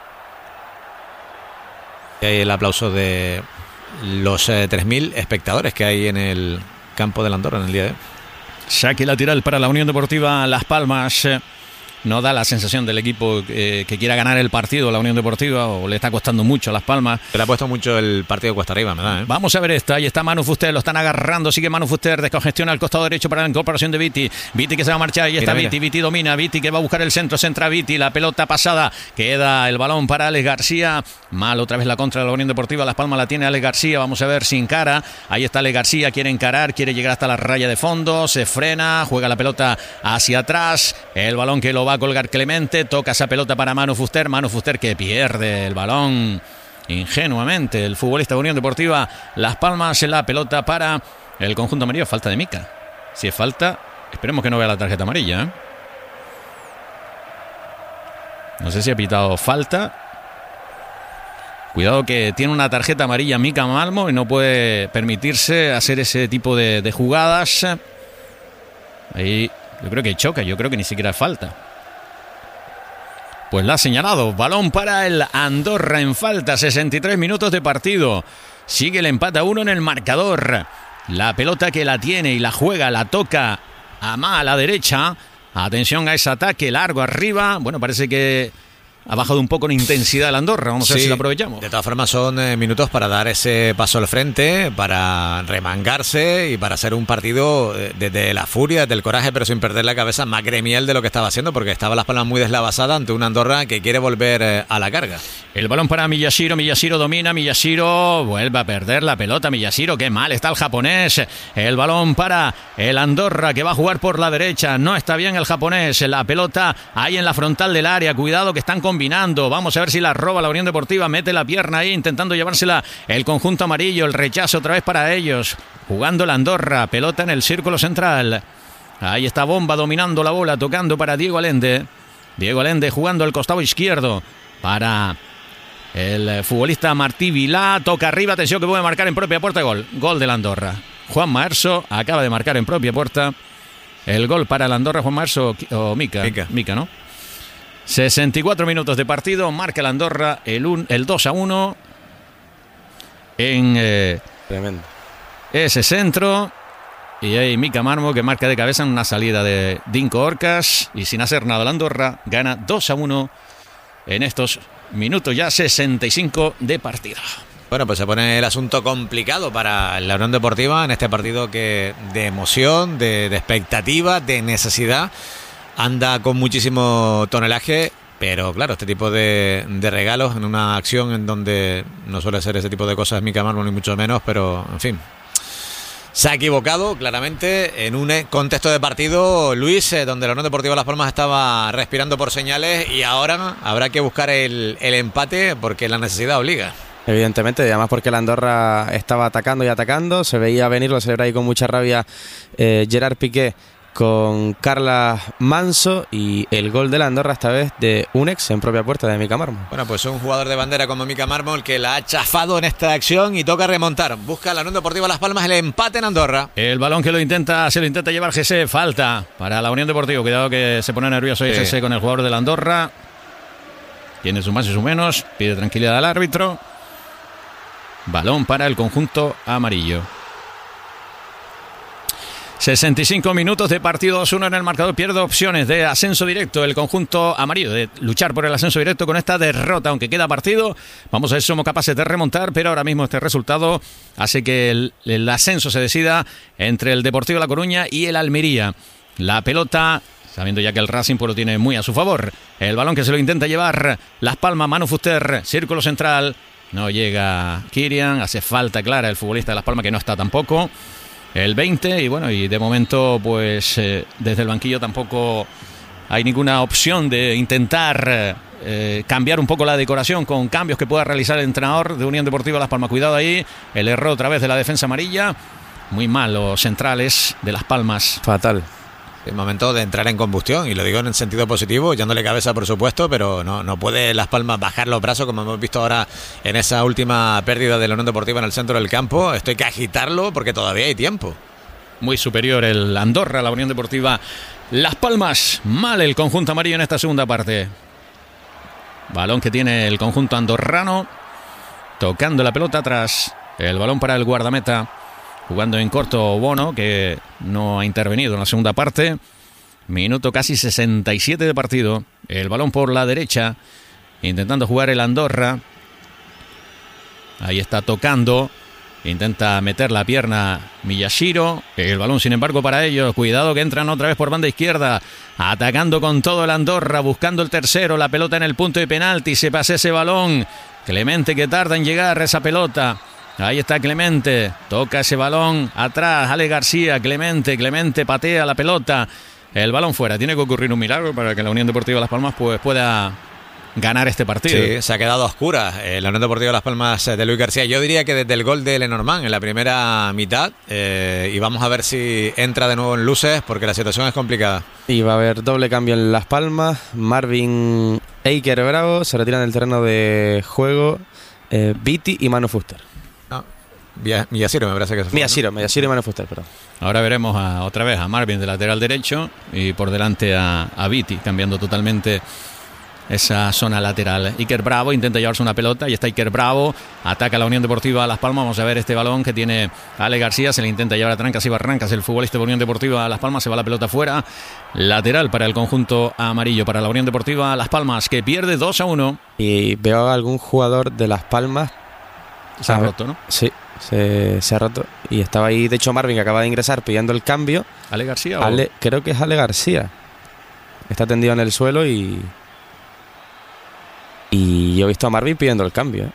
Y hay el aplauso de los eh, tres mil espectadores que hay en el campo del Andorra en el día de hoy. Saque lateral para la Unión Deportiva Las Palmas. No da la sensación del equipo eh, que quiera ganar el partido la Unión Deportiva, o le está costando mucho a Las Palmas. Se le ha puesto mucho el partido cuesta arriba, ¿verdad? ¿eh? Vamos a ver esta. Ahí está Manu Fuster, lo están agarrando. Sigue Manu Fuster, descongestiona al costado derecho para la incorporación de Viti. Viti que se va a marchar. Ahí está Viti. Viti domina. Viti que va a buscar el centro. Centra Viti. La pelota pasada. Queda el balón para Alex García. Mal otra vez la contra de la Unión Deportiva Las Palmas. La tiene Alex García. Vamos a ver sin cara. Ahí está Alex García. Quiere encarar. Quiere llegar hasta la raya de fondo. Se frena. Juega la pelota hacia atrás. El balón que lo va a colgar Clemente. Toca esa pelota para Manu Fuster. Manu Fuster que pierde el balón ingenuamente. El futbolista de Unión Deportiva Las Palmas en la pelota para el conjunto amarillo. Falta de Mica. Si es falta, esperemos que no vea la tarjeta amarilla, ¿eh? No sé si ha pitado falta. Cuidado que tiene una tarjeta amarilla Mica Malmo y no puede permitirse hacer ese tipo de, de jugadas. Ahí yo creo que choca. Yo creo que ni siquiera es falta. Pues la ha señalado. Balón para el Andorra en falta. sesenta y tres minutos de partido. Sigue el empate a uno en el marcador. La pelota que la tiene y la juega, la toca Ama a la derecha. Atención a ese ataque largo arriba. Bueno, parece que ha bajado un poco en intensidad el Andorra. Vamos a ver Sí, si lo aprovechamos. De todas formas son eh, minutos para dar ese paso al frente, para remangarse y para hacer un partido eh, desde la furia, desde el coraje, pero sin perder la cabeza, más gremial de lo que estaba haciendo, porque estaba Las Palmas muy deslavazada ante una Andorra que quiere volver eh, a la carga. El balón para Miyashiro, Miyashiro domina, Miyashiro vuelve a perder la pelota, Miyashiro, qué mal está el japonés. El balón para el Andorra, que va a jugar por la derecha, no está bien el japonés, la pelota ahí en la frontal del área, cuidado que están combinando, vamos a ver si la roba la Unión Deportiva, mete la pierna ahí intentando llevársela el conjunto amarillo, el rechazo otra vez para ellos, jugando la Andorra, pelota en el círculo central, ahí está Bomba dominando la bola, tocando para Diego Allende, Diego Allende jugando al costado izquierdo para el futbolista Martí Vilá, toca arriba, atención que puede marcar en propia puerta, gol, gol de la Andorra. Juan Maerso acaba de marcar en propia puerta el gol para la Andorra. Juan Maerso o Mica, Mica, Mica, ¿no? sesenta y cuatro minutos de partido, marca la Andorra el, un, el dos a uno en eh, Tremendo. ese centro. Y ahí Mica Marmo que marca de cabeza en una salida de Dinko Orcas. Y sin hacer nada, la Andorra gana dos a uno en estos minutos ya sesenta y cinco de partido. Bueno, pues se pone el asunto complicado para la Unión Deportiva en este partido que de emoción, de, de expectativa, de necesidad. Anda con muchísimo tonelaje, pero claro, este tipo de, de regalos en una acción en donde no suele ser ese tipo de cosas Mica Marmo ni mucho menos, pero en fin. Se ha equivocado claramente en un contexto de partido, Luis, eh, donde la Unión Deportiva Las Palmas estaba respirando por señales y ahora habrá que buscar el, el empate porque la necesidad obliga. Evidentemente, y además porque la Andorra estaba atacando y atacando, se veía venir, lo celebra ahí con mucha rabia eh, Gerard Piqué con Carla Manso y el gol de la Andorra esta vez de un ex en propia puerta de Mica Marmo. Bueno, pues un jugador de bandera como Mica Marmo el que la ha chafado en esta acción y toca remontar. Busca la Unión Deportiva Las Palmas el empate en Andorra. El balón que lo intenta, se lo intenta llevar G C, falta para la Unión Deportiva. Cuidado que se pone nervioso ahí sí. G C con el jugador de la Andorra. Tiene su más y su menos, pide tranquilidad al árbitro. Balón para el conjunto amarillo. sesenta y cinco minutos de partido, dos uno en el marcador. Pierde opciones de ascenso directo el conjunto amarillo, de luchar por el ascenso directo con esta derrota, aunque queda partido. Vamos a ver si somos capaces de remontar, pero ahora mismo este resultado hace que el, el ascenso se decida entre el Deportivo La Coruña y el Almería. La pelota, sabiendo ya que el Racing pues lo tiene muy a su favor. El balón que se lo intenta llevar Las Palmas, Manu Fuster, círculo central. No llega Kirian, hace falta clara el futbolista de Las Palmas que no está tampoco. El veinte y bueno, y de momento pues eh, desde el banquillo tampoco hay ninguna opción de intentar eh, cambiar un poco la decoración con cambios que pueda realizar el entrenador de Unión Deportiva Las Palmas. Cuidado ahí, el error otra vez de la defensa amarilla. Muy mal los centrales de Las Palmas. Fatal. El momento de entrar en combustión, y lo digo en el sentido positivo, echándole cabeza por supuesto, pero no, no puede Las Palmas bajar los brazos como hemos visto ahora en esa última pérdida de la Unión Deportiva en el centro del campo. Esto hay que agitarlo porque todavía hay tiempo. Muy superior el Andorra, la Unión Deportiva Las Palmas. Mal el conjunto amarillo en esta segunda parte. Balón que tiene el conjunto andorrano, tocando la pelota atrás. El balón para el guardameta. Jugando en corto Bono, que no ha intervenido en la segunda parte. Minuto casi sesenta y siete de partido. El balón por la derecha. Intentando jugar el Andorra. Ahí está tocando. Intenta meter la pierna Miyashiro. El balón sin embargo para ellos. Cuidado que entran otra vez por banda izquierda. Atacando con todo el Andorra. Buscando el tercero. La pelota en el punto de penalti. Se pasa ese balón. Clemente que tarda en llegar a esa pelota. Ahí está Clemente, toca ese balón atrás, Ale García, Clemente, Clemente patea la pelota, el balón fuera. Tiene que ocurrir un milagro para que la Unión Deportiva Las Palmas pues, pueda ganar este partido. Sí, se ha quedado a oscuras eh, la Unión Deportiva Las Palmas de Luis García. Yo diría que desde el gol de Lenormand en la primera mitad, eh, y vamos a ver si entra de nuevo en luces porque la situación es complicada. Y va a haber doble cambio en Las Palmas. Marvin Eiker Bravo se retiran del terreno de juego, eh, Viti y Manu Fuster. Miyashiro me parece que es Miyashiro, ¿no? Miyashiro y Manu Fuster, perdón. Ahora veremos a, otra vez a Marvin de lateral derecho y por delante a, a Viti, cambiando totalmente esa zona lateral. Iker Bravo intenta llevarse una pelota y está Iker Bravo, ataca a la Unión Deportiva Las Palmas. Vamos a ver este balón que tiene Ale García, se le intenta llevar a trancas y barrancas el futbolista de Unión Deportiva Las Palmas, se va la pelota fuera, lateral para el conjunto amarillo, para la Unión Deportiva Las Palmas, que pierde dos a uno. Y veo a algún jugador de Las Palmas se ha roto, ¿no? Sí, se, se ha roto. Y estaba ahí, de hecho, Marvin, que acaba de ingresar pidiendo el cambio. ¿Ale García? Ale, o... Creo que es Ale García. Está tendido en el suelo y... Y yo he visto a Marvin pidiendo el cambio. ¿eh?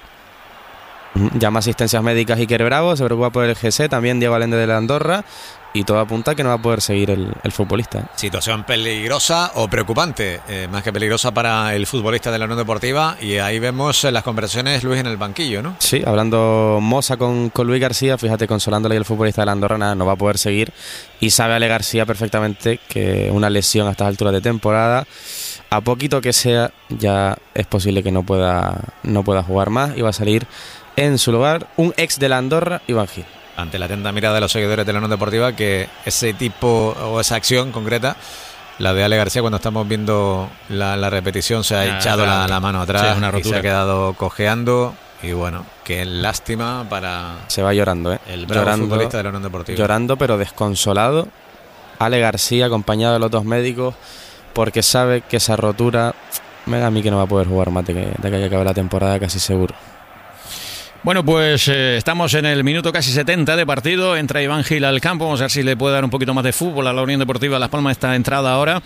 Llama asistencias médicas Iker Bravo, se preocupa por el G C, también Diego Allende de la Andorra, y todo apunta a que no va a poder seguir el, el futbolista. ¿eh? Situación peligrosa o preocupante, eh, más que peligrosa para el futbolista de la Unión Deportiva, y ahí vemos las conversaciones, Luis, en el banquillo, ¿no? Sí, hablando Mosa con, con Luis García, fíjate, consolándole al futbolista de la Andorra, nada, no va a poder seguir, y sabe Ale García perfectamente que una lesión a estas alturas de temporada, a poquito que sea, ya es posible que no pueda, no pueda jugar más, y va a salir en su lugar un ex de la Andorra, Iván Gil. Ante la atenta mirada de los seguidores de la Unión Deportiva, que ese tipo o esa acción concreta, la de Ale García, cuando estamos viendo la, la repetición, se ha ah, echado claro. la, la mano atrás, sí, una rotura. Y se ha quedado cojeando. Y bueno, qué lástima para... Se va llorando, ¿eh? El bravo llorando, futbolista de la Unión Deportiva. Llorando, pero desconsolado. Ale García, acompañado de los dos médicos, porque sabe que esa rotura me da a mí que no va a poder jugar más de que, de que haya acabado la temporada, casi seguro. Bueno, pues eh, estamos en el minuto casi setenta de partido. Entra Iván Gil al campo. Vamos a ver si le puede dar un poquito más de fútbol a la Unión Deportiva Las Palmas esta entrada ahora.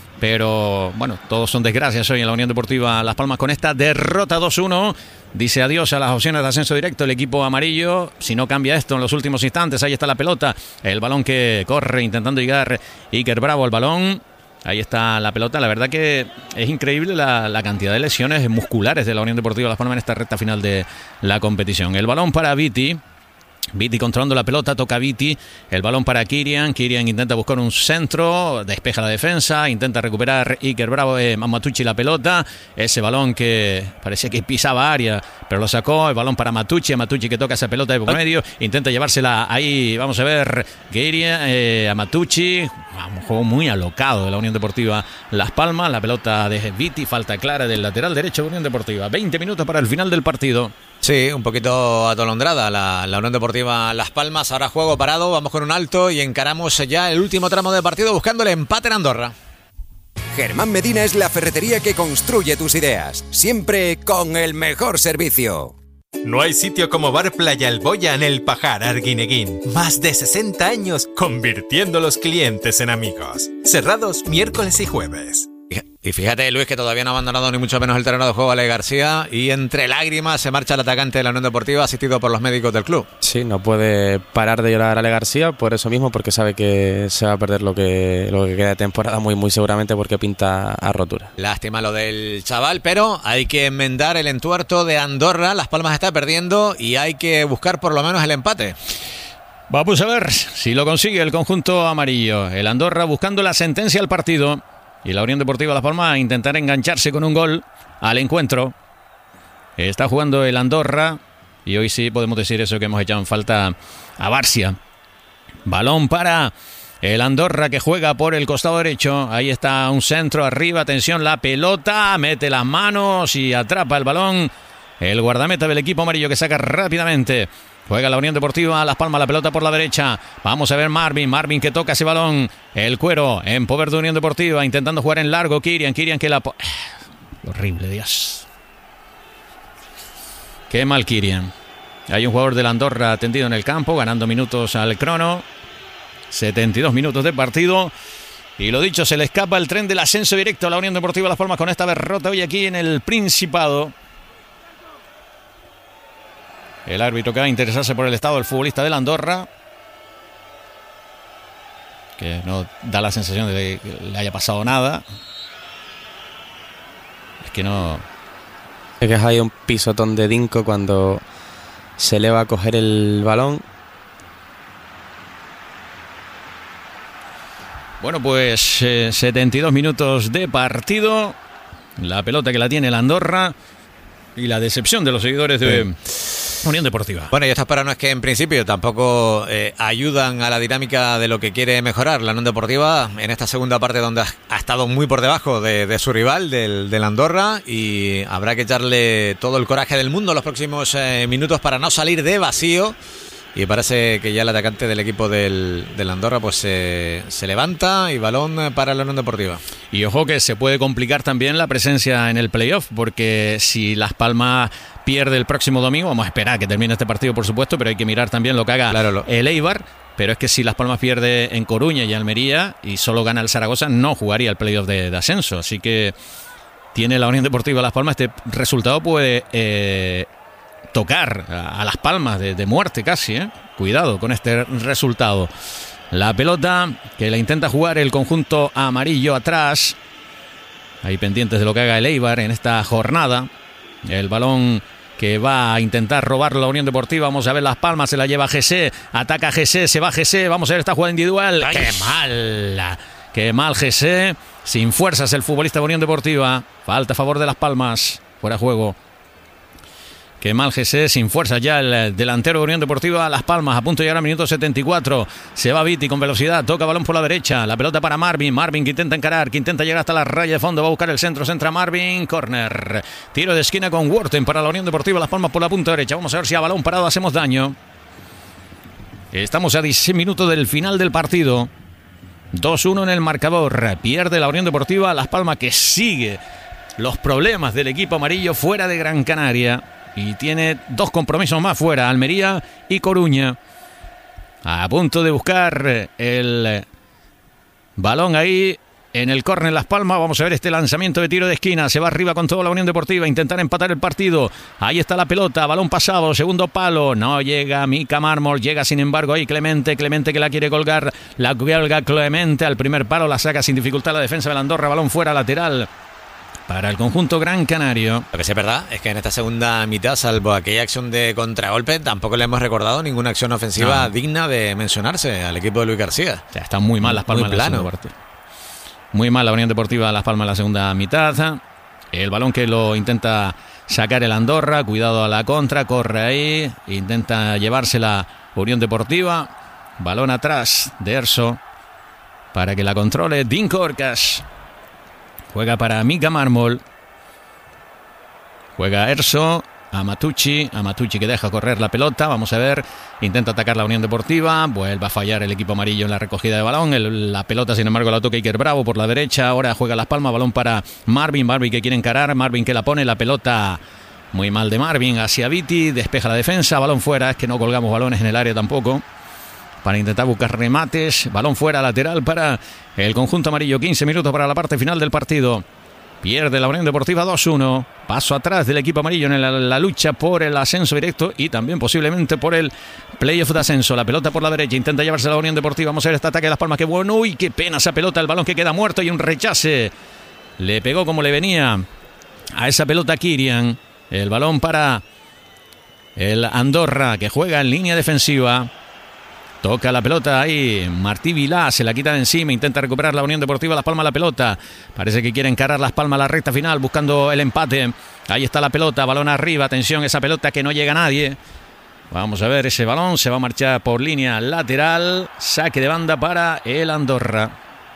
Pero bueno, todos son desgracias hoy en la Unión Deportiva Las Palmas con esta derrota dos uno. Dice adiós a las opciones de ascenso directo el equipo amarillo. Si no cambia esto en los últimos instantes, ahí está la pelota. El balón que corre intentando llegar Iker Bravo al balón. Ahí está la pelota. La verdad que es increíble la, la cantidad de lesiones musculares de la Unión Deportiva Las Palmas en esta recta final de la competición. El balón para Viti. Viti controlando la pelota, toca Viti, el balón para Kirian, Kirian intenta buscar un centro, despeja la defensa, intenta recuperar Iker Bravo, eh, Matucci la pelota, ese balón que parecía que pisaba área, pero lo sacó, el balón para Matucci, Matucci que toca esa pelota de por medio, intenta llevársela ahí, vamos a ver, Kirian, eh, a Matucci, un juego muy alocado de la Unión Deportiva Las Palmas, la pelota de Viti, falta clara del lateral derecho de Unión Deportiva, veinte minutos para el final del partido. Sí, un poquito atolondrada la, la Unión Deportiva Las Palmas. Ahora juego parado, vamos con un alto y encaramos ya el último tramo de partido buscando el empate en Andorra. Germán Medina es la ferretería que construye tus ideas, siempre con el mejor servicio. No hay sitio como Bar Playa El Boya en El Pajar, Arguineguín. Más de sesenta años convirtiendo los clientes en amigos. Cerrados miércoles y jueves. Y fíjate, Luis, que todavía no ha abandonado ni mucho menos el terreno de juego Ale García, y entre lágrimas se marcha el atacante de la Unión Deportiva asistido por los médicos del club. Sí, no puede parar de llorar Ale García por eso mismo, porque sabe que se va a perder lo que, lo que queda de temporada muy muy seguramente, porque pinta a rotura. Lástima lo del chaval, pero hay que enmendar el entuerto de Andorra. Las Palmas está perdiendo y hay que buscar por lo menos el empate. Vamos a ver si lo consigue el conjunto amarillo. El Andorra buscando la sentencia al partido. Y la Unión Deportiva Las Palmas a intentar engancharse con un gol al encuentro. Está jugando el Andorra. Y hoy sí podemos decir eso, que hemos echado en falta a Barcia. Balón para el Andorra, que juega por el costado derecho. Ahí está un centro arriba. Atención, la pelota. Mete las manos y atrapa el balón. El guardameta del equipo amarillo, que saca rápidamente. Juega la Unión Deportiva Las Palmas, la pelota por la derecha. Vamos a ver Marvin, Marvin que toca ese balón. El cuero en poder de Unión Deportiva, intentando jugar en largo. Kirian, Kirian que la... Po- Horrible, Dios. Qué mal Kirian. Hay un jugador de la Andorra tendido en el campo, ganando minutos al crono. setenta y dos minutos de partido. Y lo dicho, se le escapa el tren del ascenso directo a la Unión Deportiva Las Palmas con esta derrota hoy aquí en el Principado. El árbitro que va a interesarse por el estado del futbolista de la Andorra, que no da la sensación de que le haya pasado nada. Es que no... Es que hay un pisotón de Dinko cuando se le va a coger el balón. Bueno, pues eh, setenta y dos minutos de partido. La pelota que la tiene el Andorra. Y la decepción de los seguidores de... Sí. Unión Deportiva. Bueno, y estas paradas que en principio tampoco eh, ayudan a la dinámica de lo que quiere mejorar la Unión Deportiva en esta segunda parte, donde ha, ha estado muy por debajo de, de su rival, del, del Andorra, y habrá que echarle todo el coraje del mundo los próximos eh, minutos para no salir de vacío. Y parece que ya el atacante del equipo del, del Andorra pues eh, se levanta y balón para la Unión Deportiva. Y ojo que se puede complicar también la presencia en el playoff, porque si Las Palmas pierde el próximo domingo, vamos a esperar que termine este partido, por supuesto, pero hay que mirar también lo que haga claro, lo... el Eibar. Pero es que si Las Palmas pierde en Coruña y Almería y solo gana el Zaragoza, no jugaría el playoff de, de ascenso. Así que tiene la Unión Deportiva Las Palmas. Este resultado puede eh, tocar a, a Las Palmas de, de muerte casi, ¿eh? Cuidado con este resultado. La pelota que la intenta jugar el conjunto amarillo atrás. Ahí pendientes de lo que haga el Eibar en esta jornada. El balón que va a intentar robar la Unión Deportiva. Vamos a ver Las Palmas, se la lleva G C, ataca G C, se va G C, vamos a ver esta jugada individual. ¡Ay! ¡Qué mal! ¡Qué mal G C! Sin fuerzas el futbolista de Unión Deportiva. Falta a favor de Las Palmas. Fuera de juego. Qué mal G C, sin fuerza ya el delantero de Unión Deportiva Las Palmas, a punto de llegar al minuto setenta y cuatro. Se va Viti con velocidad, toca balón por la derecha, la pelota para Marvin, Marvin que intenta encarar, que intenta llegar hasta la raya de fondo, va a buscar el centro, centra Marvin, córner. Tiro de esquina con Worten para la Unión Deportiva Las Palmas por la punta derecha. Vamos a ver si a balón parado hacemos daño. Estamos a dieciséis minutos del final del partido. dos uno en el marcador. Pierde la Unión Deportiva Las Palmas, que sigue los problemas del equipo amarillo fuera de Gran Canaria. Y tiene dos compromisos más fuera, Almería y Coruña. A punto de buscar el balón ahí en el córner Las Palmas. Vamos a ver este lanzamiento de tiro de esquina. Se va arriba con toda la Unión Deportiva. Intentar empatar el partido. Ahí está la pelota. Balón pasado. Segundo palo. No llega Mica Mármol. Llega sin embargo ahí Clemente. Clemente que la quiere colgar. La cuelga Clemente al primer palo. La saca sin dificultad la defensa de la Andorra. Balón fuera lateral para el conjunto gran canario. Lo que sí es verdad es que en esta segunda mitad, salvo aquella acción de contragolpe, tampoco le hemos recordado ninguna acción ofensiva no. digna de mencionarse al equipo de Luis García. O sea, están muy mal Las Palmas en la segunda parte. Muy mal la Unión Deportiva Las Palmas en la segunda mitad. El balón que lo intenta sacar el Andorra. Cuidado a la contra. Corre ahí. Intenta llevársela Unión Deportiva. Balón atrás de Erso para que la controle Dinko Orcas. Juega para Mica Mármol. Juega Erso. A Matucci. A Matucci que deja correr la pelota. Vamos a ver. Intenta atacar la Unión Deportiva. Vuelve a fallar el equipo amarillo en la recogida de balón. El, la pelota, sin embargo, la toca Iker Bravo por la derecha. Ahora juega Las Palmas. Balón para Marvin. Marvin que quiere encarar. Marvin que la pone. La pelota muy mal de Marvin hacia Viti. Despeja la defensa. Balón fuera. Es que no colgamos balones en el área tampoco. Para intentar buscar remates. Balón fuera lateral para el conjunto amarillo. quince minutos para la parte final del partido. Pierde la Unión Deportiva dos uno. Paso atrás del equipo amarillo en la, la lucha por el ascenso directo y también posiblemente por el playoff de ascenso. La pelota por la derecha. Intenta llevarse a la Unión Deportiva. Vamos a ver este ataque de Las Palmas. Qué bueno. Uy, qué pena esa pelota. El balón que queda muerto y un rechace. Le pegó como le venía a esa pelota Kirian. El balón para el Andorra que juega en línea defensiva. Toca la pelota ahí, Martí Vilá se la quita de encima, intenta recuperar la Unión Deportiva Las Palmas la pelota. Parece que quiere encarar Las Palmas a la recta final buscando el empate. Ahí está la pelota, balón arriba, atención, esa pelota que no llega a nadie. Vamos a ver ese balón, se va a marchar por línea lateral, saque de banda para el Andorra.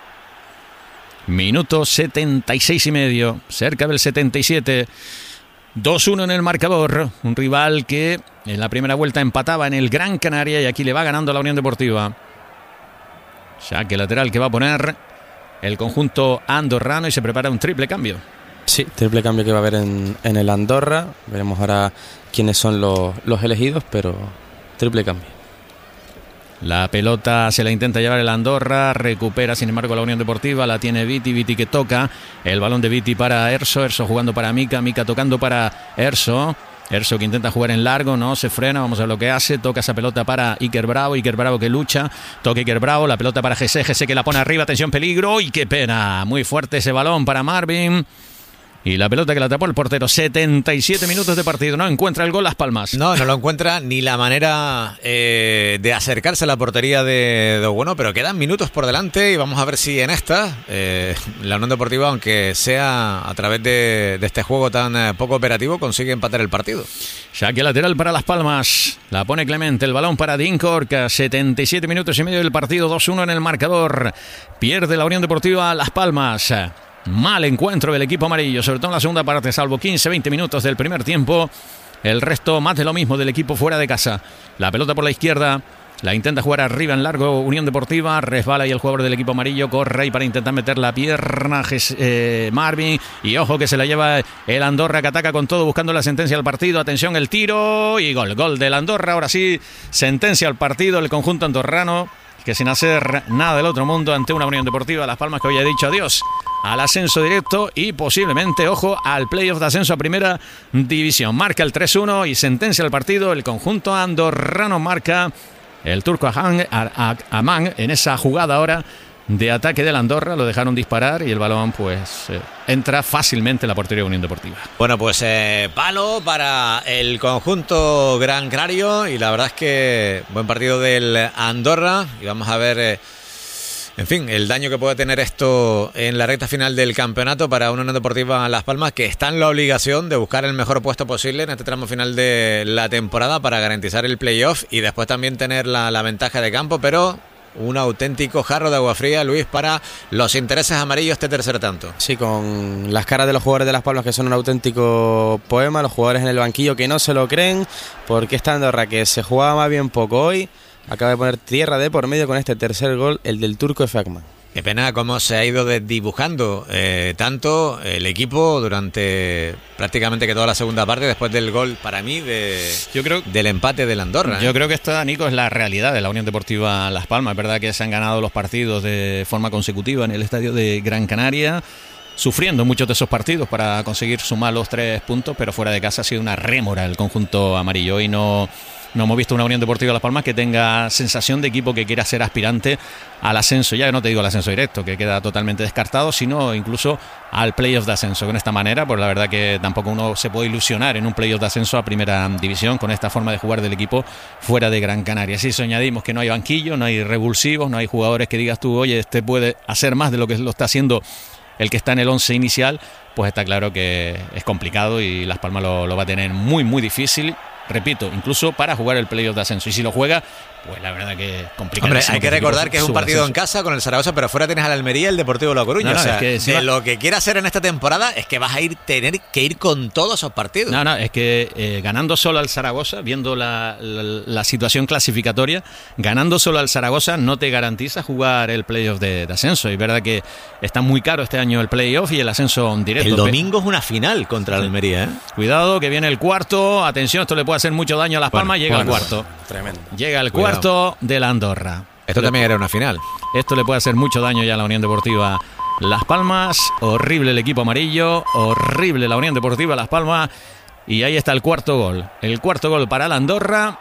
Minuto setenta y seis y medio, cerca del setenta y siete. dos uno en el marcador, un rival que en la primera vuelta empataba en el Gran Canaria y aquí le va ganando a la Unión Deportiva. Saque lateral que va a poner el conjunto andorrano y se prepara un triple cambio. Sí, triple cambio que va a haber en, en el Andorra. Veremos ahora quiénes son los, los elegidos, pero triple cambio. La pelota se la intenta llevar el Andorra, recupera sin embargo la Unión Deportiva, la tiene Viti, Viti que toca, el balón de Viti para Erso, Erso jugando para Mica, Mica tocando para Erso, Erso que intenta jugar en largo, no se frena, vamos a ver lo que hace, toca esa pelota para Iker Bravo, Iker Bravo que lucha, toca Iker Bravo, la pelota para G C, G C que la pone arriba, atención peligro, y qué pena, muy fuerte ese balón para Marvin. Y la pelota que la tapó el portero. setenta y siete minutos de partido. No encuentra el gol Las Palmas. No, no lo encuentra ni la manera eh, de acercarse a la portería de, de bueno, pero quedan minutos por delante y vamos a ver si en esta eh, la Unión Deportiva, aunque sea a través de, de este juego tan eh, poco operativo, consigue empatar el partido. Saque lateral para Las Palmas. La pone Clemente. El balón para Dincorca. setenta y siete minutos y medio del partido. dos uno en el marcador. Pierde la Unión Deportiva Las Palmas. Mal encuentro del equipo amarillo, sobre todo en la segunda parte, salvo quince veinte minutos del primer tiempo. El resto más de lo mismo del equipo fuera de casa. La pelota por la izquierda, la intenta jugar arriba en largo Unión Deportiva, resbala y el jugador del equipo amarillo corre ahí para intentar meter la pierna eh, Marvin, y ojo que se la lleva el Andorra, que ataca con todo buscando la sentencia al partido. Atención, el tiro y gol, gol del Andorra. Ahora sí, sentencia al partido el conjunto andorrano, que sin hacer nada del otro mundo ante una Unión Deportiva Las Palmas que hoy ha dicho adiós al ascenso directo y posiblemente, ojo, al playoff de ascenso a primera división. Marca el tres uno y sentencia el partido el conjunto andorrano. Marca el turco Amán en esa jugada ahora de ataque del Andorra. Lo dejaron disparar y el balón pues eh, entra fácilmente en la portería de Unión Deportiva. Bueno, pues eh, palo para el conjunto gran canario y la verdad es que buen partido del Andorra y vamos a ver eh, en fin, el daño que puede tener esto en la recta final del campeonato para una Unión Deportiva Las Palmas, que está en la obligación de buscar el mejor puesto posible en este tramo final de la temporada para garantizar el playoff y después también tener la, la ventaja de campo, pero un auténtico jarro de agua fría, Luis, para los intereses amarillos este tercer tanto. Sí, con las caras de los jugadores de Las Palmas que son un auténtico poema, los jugadores en el banquillo que no se lo creen, porque esta Andorra que se jugaba más bien poco hoy, acaba de poner tierra de por medio con este tercer gol, el del turco Efe Akman. Qué pena cómo se ha ido desdibujando eh, tanto el equipo durante prácticamente que toda la segunda parte, después del gol, para mí, de, yo creo, del empate del Andorra. Yo ¿eh? creo que esta, Nico, es la realidad de la Unión Deportiva Las Palmas. Es verdad que se han ganado los partidos de forma consecutiva en el estadio de Gran Canaria, sufriendo muchos de esos partidos para conseguir sumar los tres puntos, pero fuera de casa ha sido una rémora el conjunto amarillo y no... No hemos visto una Unión Deportiva Las Palmas que tenga sensación de equipo que quiera ser aspirante al ascenso. Ya no te digo al ascenso directo, que queda totalmente descartado, sino incluso al playoff de ascenso. Con esta manera, pues la verdad que tampoco uno se puede ilusionar en un playoff de ascenso a primera división con esta forma de jugar del equipo fuera de Gran Canaria. Si añadimos que no hay banquillo, no hay revulsivos, no hay jugadores que digas tú, oye, este puede hacer más de lo que lo está haciendo el que está en el once inicial, pues está claro que es complicado y Las Palmas lo, lo va a tener muy, muy difícil. Repito, incluso para jugar el playoff de ascenso. Y si lo juega, pues la verdad que es complicado. Hombre, hay que recordar que es un partido en casa con el Zaragoza, pero fuera tienes al Almería y el Deportivo La Coruña. No, no, o sea, es que si de va... lo que quiera hacer en esta temporada es que vas a ir tener que ir con todos esos partidos. No, no, es que eh, ganando solo al Zaragoza, viendo la, la, la situación clasificatoria, ganando solo al Zaragoza no te garantiza jugar el playoff de, de ascenso. Y es verdad que está muy caro este año el playoff y el ascenso directo. El domingo es una final contra el Almería, ¿eh? Cuidado, que viene el cuarto. Atención, esto le puede hacer mucho daño a Las Palmas. Bueno, llega bueno, el cuarto. Tremendo. Llega el Cuidado. Cuarto de la Andorra. Esto también era una final. Esto le puede hacer mucho daño ya a la Unión Deportiva Las Palmas. Horrible el equipo amarillo. Horrible la Unión Deportiva Las Palmas. Y ahí está el cuarto gol. El cuarto gol para la Andorra.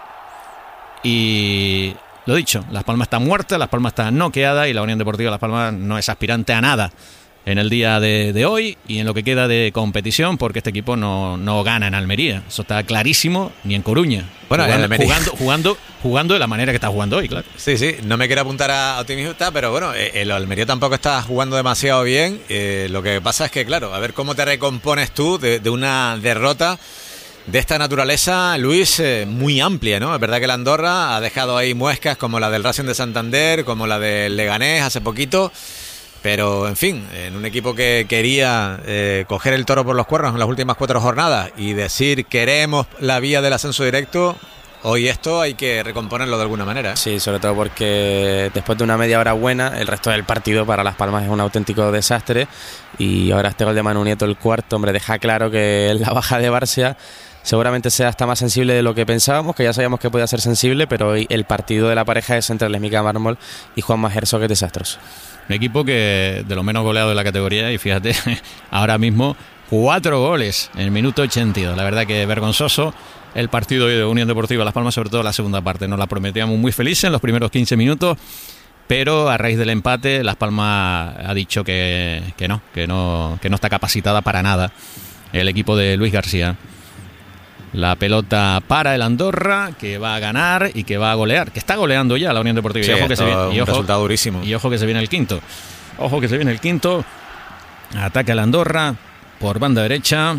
Y lo dicho, Las Palmas está muerta, Las Palmas está noqueada y la Unión Deportiva Las Palmas no es aspirante a nada en el día de, de hoy y en lo que queda de competición, porque este equipo no, no gana en Almería. Eso está clarísimo, ni en Coruña. Bueno, jugando, en Almería. Jugando, jugando, jugando de la manera que está jugando hoy, claro. Sí, sí, no me quiero apuntar a optimista, pero bueno, el Almería tampoco está jugando demasiado bien. Eh, lo que pasa es que, claro, a ver cómo te recompones tú de, de una derrota de esta naturaleza, Luis, eh, muy amplia, ¿no? Es verdad que la Andorra ha dejado ahí muescas como la del Racing de Santander, como la del Leganés hace poquito. Pero, en fin, en un equipo que quería eh, coger el toro por los cuernos en las últimas cuatro jornadas y decir queremos la vía del ascenso directo, hoy esto hay que recomponerlo de alguna manera. Sí, sobre todo porque después de una media hora buena, el resto del partido para Las Palmas es un auténtico desastre. Y ahora este gol de Manu Nieto, el cuarto, hombre, deja claro que la baja de Barcia seguramente sea hasta más sensible de lo que pensábamos, que ya sabíamos que podía ser sensible, pero hoy el partido de la pareja es entre Lesmica Mármol y Juanma Herzog, que es desastroso. Un equipo que de los menos goleados de la categoría y fíjate, ahora mismo cuatro goles en el minuto ochenta y dos. La verdad que vergonzoso el partido de Unión Deportiva Las Palmas, sobre todo la segunda parte. Nos la prometíamos muy feliz en los primeros quince minutos pero a raíz del empate Las Palmas ha dicho que, que no, que no, que no está capacitada para nada el equipo de Luis García. La pelota para el Andorra, que va a ganar y que va a golear, que está goleando ya la Unión Deportiva. Sí, y ojo que se viene, y un ojo, resultado durísimo. Y ojo que se viene el quinto. Ojo que se viene el quinto. Ataca el Andorra por banda derecha.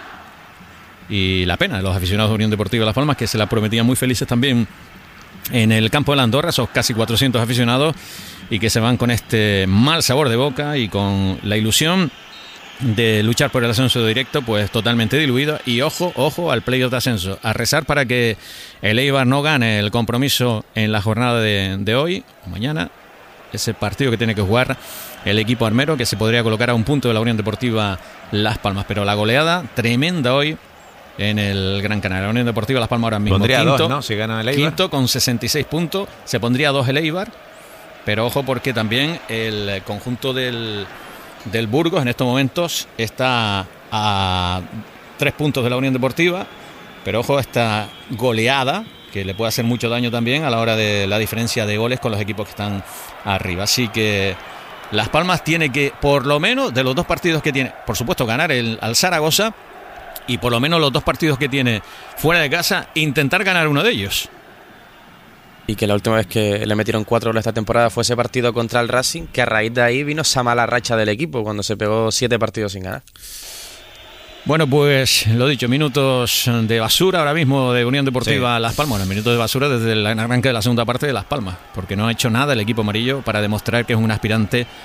Y la pena de los aficionados de Unión Deportiva Las Palmas, que se la prometían muy felices también en el campo de la Andorra, esos casi cuatrocientos aficionados, y que se van con este mal sabor de boca y con la ilusión de luchar por el ascenso directo pues totalmente diluido. Y ojo, ojo al playoff de ascenso, a rezar para que el Eibar no gane el compromiso en la jornada de, de hoy o mañana, ese partido que tiene que jugar el equipo armero, que se podría colocar a un punto de la Unión Deportiva Las Palmas. Pero la goleada tremenda hoy en el Gran Canaria. La Unión Deportiva Las Palmas ahora mismo pondría quinto, dos, ¿no? Si gana el Eibar. Quinto con sesenta y seis puntos, se pondría dos el Eibar, pero ojo porque también el conjunto del del Burgos en estos momentos está a tres puntos de la Unión Deportiva, pero ojo esta goleada que le puede hacer mucho daño también a la hora de la diferencia de goles con los equipos que están arriba. Así que Las Palmas tiene que, por lo menos de los dos partidos que tiene, por supuesto ganar el, al Zaragoza, y por lo menos los dos partidos que tiene fuera de casa, intentar ganar uno de ellos. Y que la última vez que le metieron cuatro goles esta temporada fue ese partido contra el Racing, que a raíz de ahí vino esa mala racha del equipo cuando se pegó siete partidos sin ganar. Bueno, pues lo dicho, minutos de basura ahora mismo de Unión Deportiva sí. Las Palmas. Bueno, minutos de basura desde el arranque de la segunda parte de Las Palmas, porque no ha hecho nada el equipo amarillo para demostrar que es un aspirante